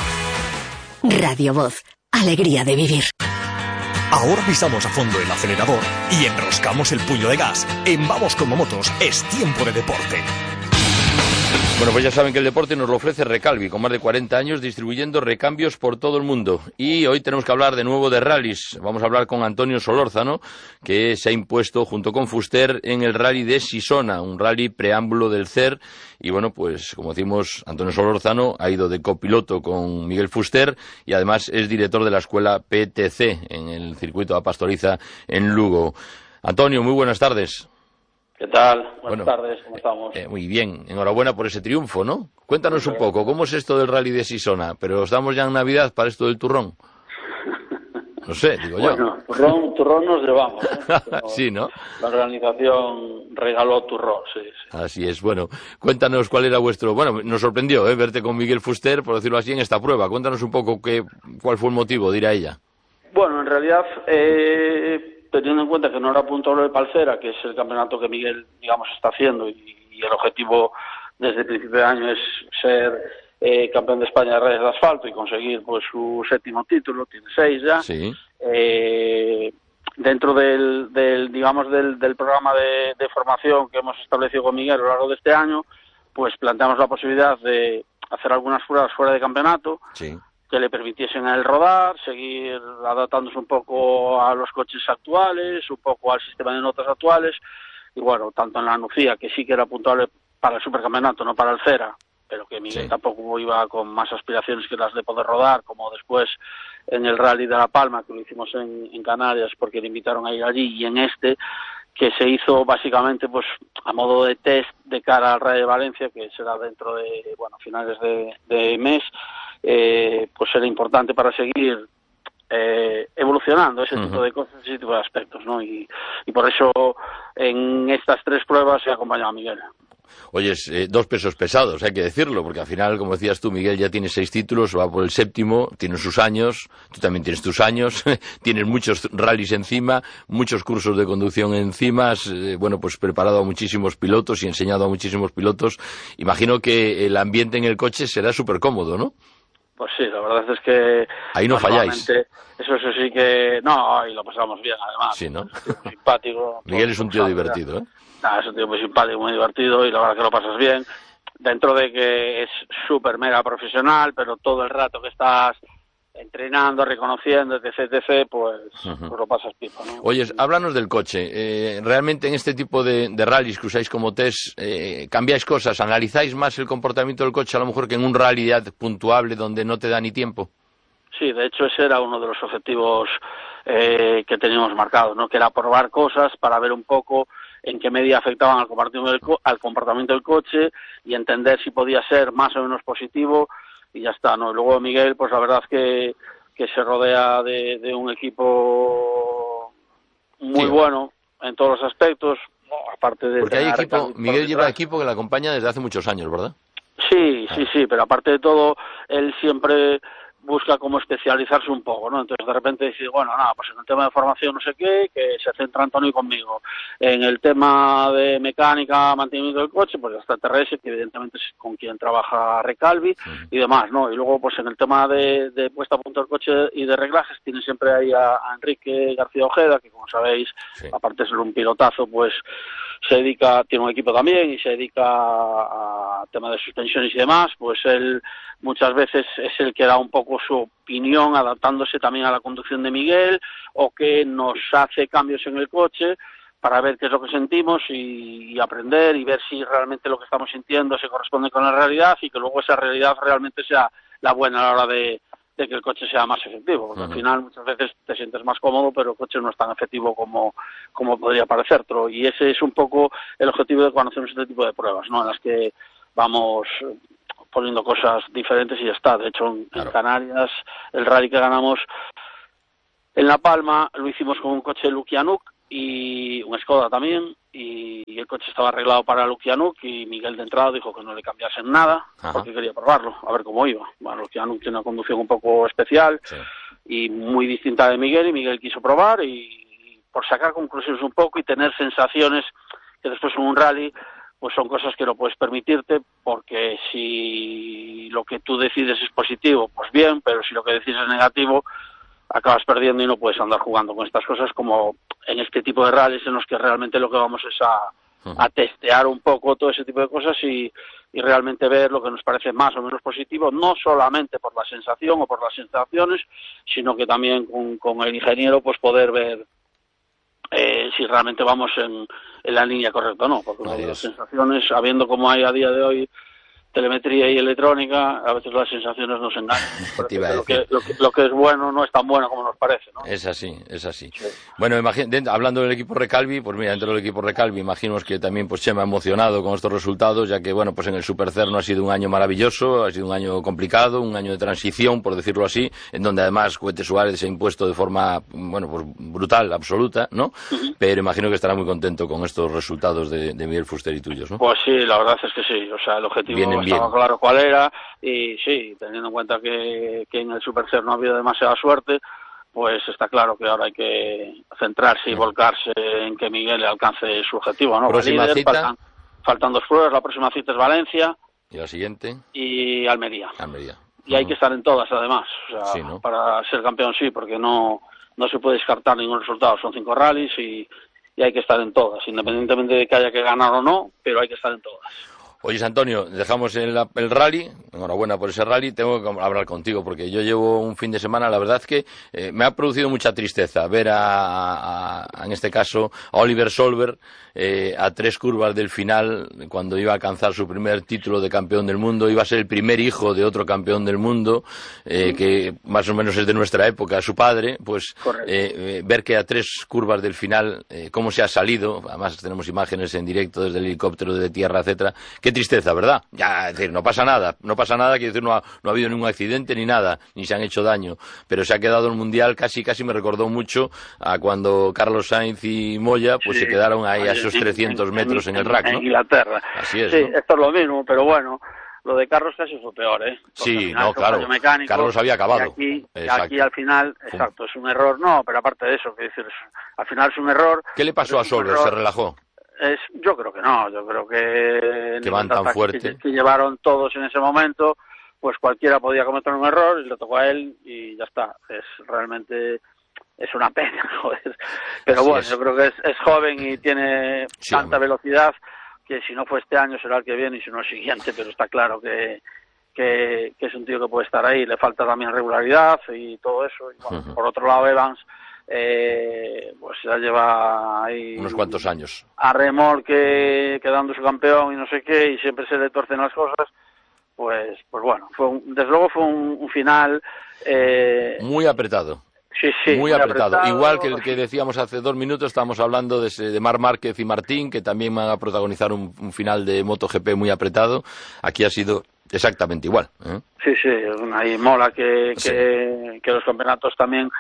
Radio Voz. Alegría de vivir. Ahora pisamos a fondo el acelerador y enroscamos el puño de gas. En Vamos como Motos es tiempo de deporte. Bueno, pues ya saben que el deporte nos lo ofrece Recalvi, con más de cuarenta años distribuyendo recambios por todo el mundo. Y hoy tenemos que hablar de nuevo de rallies. Vamos a hablar con Antonio Solórzano, que se ha impuesto junto con Fuster en el rally de Sisona, un rally preámbulo del C E R. Y bueno, pues como decimos, Antonio Solórzano ha ido de copiloto con Miguel Fuster y además es director de la escuela P T C en el circuito de Pastoriza en Lugo. Antonio, muy buenas tardes. ¿Qué tal? Buenas bueno, tardes, ¿cómo estamos? Eh, muy bien, enhorabuena por ese triunfo, ¿no? Cuéntanos un poco, ¿cómo es esto del rally de Sisona? Pero estamos ya en Navidad para esto del turrón. No sé, digo yo. Bueno, turrón, turrón nos llevamos, ¿eh? Sí, ¿no? La organización regaló turrón, sí, sí. Así es, bueno, cuéntanos cuál era vuestro... Bueno, nos sorprendió, ¿eh? Verte con Miguel Fuster, por decirlo así, en esta prueba. Cuéntanos un poco qué, cuál fue el motivo, dirá ella. Bueno, en realidad... Eh... teniendo en cuenta que no era puntuable de Palcera, que es el campeonato que Miguel, digamos, está haciendo, y, y el objetivo desde el principio de año es ser eh, campeón de España de rallies de asfalto y conseguir pues su séptimo título, tiene seis ya. Sí. Eh, dentro del, del digamos, del, del programa de, de formación que hemos establecido con Miguel a lo largo de este año, pues planteamos la posibilidad de hacer algunas pruebas fuera de campeonato. Sí. Que le permitiesen a él rodar, seguir adaptándose un poco a los coches actuales, un poco al sistema de notas actuales, y bueno, tanto en la Nucía, que sí que era puntuable para el supercampeonato, no para el Cera, pero que Miguel sí. tampoco iba con más aspiraciones que las de poder rodar, como después en el Rally de La Palma, que lo hicimos en, en Canarias, porque le invitaron a ir allí, y en este, que se hizo básicamente pues a modo de test de cara al Rally de Valencia, que será dentro de, bueno, finales de, de mes. Eh, pues era importante para seguir eh, evolucionando ese uh-huh. tipo de cosas, ese tipo de aspectos, ¿no? Y, y por eso en estas tres pruebas se acompañaba a Miguel. Oye, eh, dos pesos pesados, hay que decirlo, porque al final, como decías tú, Miguel ya tiene seis títulos, va por el séptimo, tiene sus años, tú también tienes tus años, tienes muchos rallies encima, muchos cursos de conducción encima, has, eh, bueno, pues preparado a muchísimos pilotos y enseñado a muchísimos pilotos. Imagino que el ambiente en el coche será súper cómodo, ¿no? Pues sí, la verdad es que... Ahí no falláis. Eso, eso sí que... No, ahí lo pasamos bien, además. Sí, ¿no? Simpático. Miguel es un tío divertido, ¿eh? Ah, es un tío muy simpático, muy divertido, y la verdad que lo pasas bien. Dentro de que es súper mega profesional, pero todo el rato que estás entrenando, reconociendo, etc, etcétera, pues, uh-huh. pues lo pasas pipa, ¿no? Oye, háblanos del coche. Eh, realmente en este tipo de, de rallies que usáis como test, eh, ¿cambiáis cosas? ¿Analizáis más el comportamiento del coche a lo mejor que en un rally ya puntuable donde no te da ni tiempo? Sí, de hecho ese era uno de los objetivos eh, que teníamos marcados, ¿no? Que era probar cosas para ver un poco en qué medida afectaban al comportamiento del, co- al comportamiento del coche y entender si podía ser más o menos positivo. Y ya está, ¿no? Y luego Miguel, pues la verdad es que, que se rodea de, de un equipo muy sí. bueno en todos los aspectos, aparte de... Porque hay equipo, Miguel lleva equipo que la acompaña desde hace muchos años, ¿verdad? Sí, ah. sí, sí, pero aparte de todo, él siempre busca como especializarse un poco, ¿no? Entonces de repente dice, bueno, nada, pues en el tema de formación no sé qué, que se centra Antonio conmigo. En el tema de mecánica, mantenimiento del coche, pues ya está T R S, que evidentemente es con quien trabaja Recalvi, uh-huh. y demás, ¿no? Y luego, pues en el tema de, de puesta a punto del coche y de reglajes, tiene siempre ahí a, a Enrique García Ojeda, que como sabéis, sí. aparte de ser un pilotazo, pues se dedica, tiene un equipo también y se dedica a, a tema de suspensiones y demás, pues él muchas veces es el que da un poco su opinión, adaptándose también a la conducción de Miguel, o que nos hace cambios en el coche para ver qué es lo que sentimos y, y aprender y ver si realmente lo que estamos sintiendo se corresponde con la realidad y que luego esa realidad realmente sea la buena a la hora de, de que el coche sea más efectivo, porque uh-huh. al final muchas veces te sientes más cómodo, pero el coche no es tan efectivo como, como podría parecértelo, y ese es un poco el objetivo de cuando hacemos este tipo de pruebas, ¿no? En las que vamos poniendo cosas diferentes y ya está. De hecho, en, claro. en Canarias, el rally que ganamos en La Palma lo hicimos con un coche Lukianuk y un Skoda también, y el coche estaba arreglado para Lukianuk y Miguel de entrada dijo que no le cambiasen nada, Ajá. porque quería probarlo, a ver cómo iba. Bueno, Lukianuk tiene una conducción un poco especial sí. y muy distinta de Miguel, y Miguel quiso probar y, y por sacar conclusiones un poco y tener sensaciones que después en un rally pues son cosas que no puedes permitirte, porque si lo que tú decides es positivo, pues bien, pero si lo que decides es negativo, acabas perdiendo y no puedes andar jugando con estas cosas como en este tipo de rallies en los que realmente lo que vamos es a, a testear un poco todo ese tipo de cosas y, y realmente ver lo que nos parece más o menos positivo, no solamente por la sensación o por las sensaciones, sino que también con, con el ingeniero pues poder ver eh, si realmente vamos en, en la línea correcta o no, porque Adiós. las sensaciones, habiendo como hay a día de hoy telemetría y electrónica, a veces las sensaciones nos engañan. Lo que, lo, que, lo que es bueno no es tan bueno como nos parece, ¿no? Es así, es así. Sí. Bueno, imagínate, hablando del equipo Recalvi, pues mira, dentro del equipo Recalvi, imagino que también pues Chema emocionado con estos resultados, ya que bueno, pues en el Supercerno ha sido un año maravilloso, ha sido un año complicado, un año de transición, por decirlo así, en donde además Cohete Suárez se ha impuesto de forma, bueno, pues brutal, absoluta, ¿no? Uh-huh. Pero imagino que estará muy contento con estos resultados de, de Miguel Fuster y tuyos, ¿no? Pues sí, la verdad es que sí, o sea, el objetivo Vienen estaba bien. claro cuál era, y sí, teniendo en cuenta que, que en el Supercer no ha habido demasiada suerte, pues está claro que ahora hay que centrarse y volcarse en que Miguel alcance su objetivo, ¿no? Próxima líder, cita. Faltan, faltan dos pruebas, la próxima cita es Valencia. ¿Y la siguiente? Y Almería. Almería. Y uh-huh. hay que estar en todas, además, o sea, sí, ¿no? para ser campeón sí, porque no, no se puede descartar ningún resultado, son cinco rallies y, y hay que estar en todas, independientemente de que haya que ganar o no, pero hay que estar en todas. Oye, Antonio, dejamos el, el rally, enhorabuena por ese rally, tengo que hablar contigo porque yo llevo un fin de semana, la verdad es que eh, me ha producido mucha tristeza ver a, a, a en este caso, a Oliver Solberg eh, a tres curvas del final, cuando iba a alcanzar su primer título de campeón del mundo, iba a ser el primer hijo de otro campeón del mundo, eh, mm. que más o menos es de nuestra época, su padre, pues eh, eh, ver que a tres curvas del final, eh, cómo se ha salido, además tenemos imágenes en directo desde el helicóptero, de tierra, etcétera, qué tristeza, ¿verdad? Ya, es decir, no pasa nada, no pasa nada, quiero decir, no ha, no ha habido ningún accidente ni nada, ni se han hecho daño, pero se ha quedado el Mundial, casi casi me recordó mucho a cuando Carlos Sainz y Moya, pues sí, se quedaron ahí a esos trescientos metros en, en el rack, ¿no? En Inglaterra. Así es, sí, ¿no? Esto es lo mismo, pero bueno, lo de Carlos casi fue peor, ¿eh? Porque sí, no, claro, mecánico, Carlos había acabado. Y aquí, aquí al final, exacto, es un error, no, pero aparte de eso, que decir, al final es un error. ¿Qué le pasó a Solberg? ¿Se relajó? Es, yo creo que no, yo creo que... Que van tan fuerte. Que, que llevaron todos en ese momento, pues cualquiera podía cometer un error y le tocó a él y ya está. Es realmente... Es una pena, joder. Pero Así bueno, es. yo creo que es, es joven y tiene sí, tanta hombre. velocidad que si no fue este año será el que viene y si no el siguiente, pero está claro que, que, que es un tío que puede estar ahí. Le falta también regularidad y todo eso. Y bueno, uh-huh. por otro lado, Evans, eh, pues ya lleva ahí... unos cuantos años. A remolque, quedando su campeón y no sé qué, y siempre se le tuercen las cosas. Pues pues bueno, fue un, desde luego fue un, un final... Eh, muy apretado. Sí, sí, muy, muy apretado. apretado. Igual que el que decíamos hace dos minutos, estábamos hablando de, de Marc Márquez y Martín, que también van a protagonizar un, un final de MotoGP muy apretado. Aquí ha sido exactamente igual, ¿eh? Sí, sí, ahí mola que, sí. que, que los campeonatos también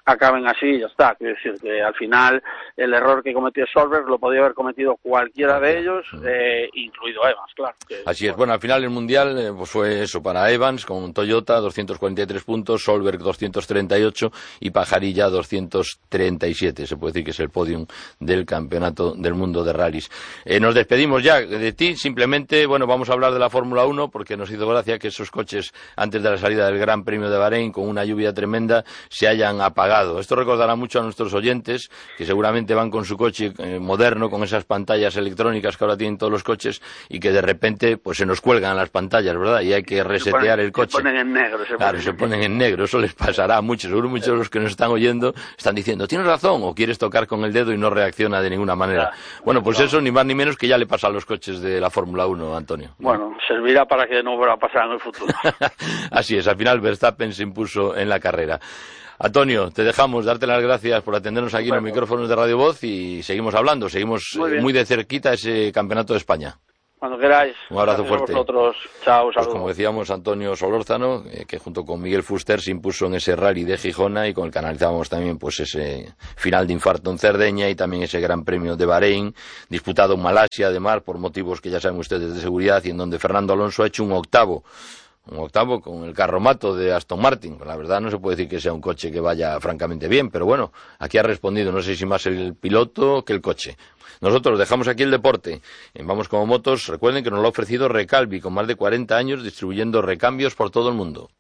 acaben así y ya está. Quiero decir que al final el error que cometió Solberg lo podía haber cometido cualquiera de ellos, eh, incluido Evans, claro. Que, así es. Bueno, al final el Mundial eh, pues fue eso para Evans con Toyota, doscientos cuarenta y tres puntos, Solberg doscientos treinta y ocho y Pajarilla doscientos treinta y siete. Se puede decir que es el podium del Campeonato del Mundo de Rallys. Eh, nos despedimos ya de ti. Simplemente, bueno, vamos a hablar de la Fórmula uno porque nos hizo gracia que esos coches antes de la salida del Gran Premio de Bahrein con una lluvia tremenda se hayan apagado. Esto recordará mucho a nuestros oyentes que seguramente van con su coche eh, moderno con esas pantallas electrónicas que ahora tienen todos los coches y que de repente pues se nos cuelgan las pantallas, ¿verdad? Y hay que resetear ponen, el coche. Se ponen en negro. Se claro, ponen se ponen en negro. Eso les pasará a muchos. Seguro muchos de los que nos están oyendo están diciendo tienes razón o quieres tocar con el dedo y no reacciona de ninguna manera. Ya, bueno, pues claro. Eso ni más ni menos que ya le pasa a los coches de la Fórmula uno, Antonio. Bueno, servirá para que no vuelva a pasar en el futuro. Así es, al final Verstappen se impuso en la carrera. Antonio, te dejamos, darte las gracias por atendernos aquí bueno. en los micrófonos de Radio Voz y seguimos hablando, seguimos muy, muy de cerquita ese Campeonato de España. Cuando queráis. Un abrazo Gracias fuerte. A vosotros. Chao, saludos. Pues como decíamos, Antonio Solórzano, eh, que junto con Miguel Fuster se impuso en ese rally de Gijona y con el que analizábamos también pues ese final de infarto en Cerdeña y también ese Gran Premio de Bahrein, disputado en Malasia, además, por motivos que ya saben ustedes de seguridad, y en donde Fernando Alonso ha hecho un octavo. Un octavo con el carromato de Aston Martin. La verdad no se puede decir que sea un coche que vaya francamente bien, pero bueno, aquí ha respondido, no sé si más el piloto que el coche. Nosotros dejamos aquí el deporte. En Vamos como Motos, recuerden que nos lo ha ofrecido Recalvi, con más de cuarenta años distribuyendo recambios por todo el mundo.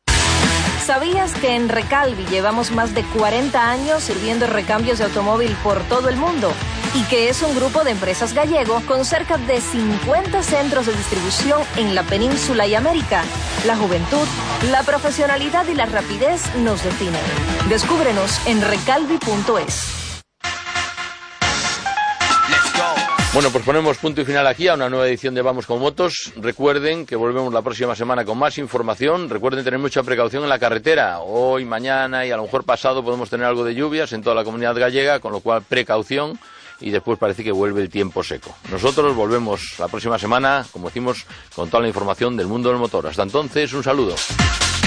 ¿Sabías que en Recalvi llevamos más de cuarenta años sirviendo recambios de automóvil por todo el mundo? Y que es un grupo de empresas gallego con cerca de cincuenta centros de distribución en la península y América. La juventud, la profesionalidad y la rapidez nos definen. Descúbrenos en recalvi punto es. Bueno, pues ponemos punto y final aquí a una nueva edición de Vamos con Motos. Recuerden que volvemos la próxima semana con más información. Recuerden tener mucha precaución en la carretera. Hoy, mañana y a lo mejor pasado podemos tener algo de lluvias en toda la comunidad gallega, con lo cual precaución. Y después parece que vuelve el tiempo seco. Nosotros volvemos la próxima semana, como decimos, con toda la información del mundo del motor. Hasta entonces, un saludo.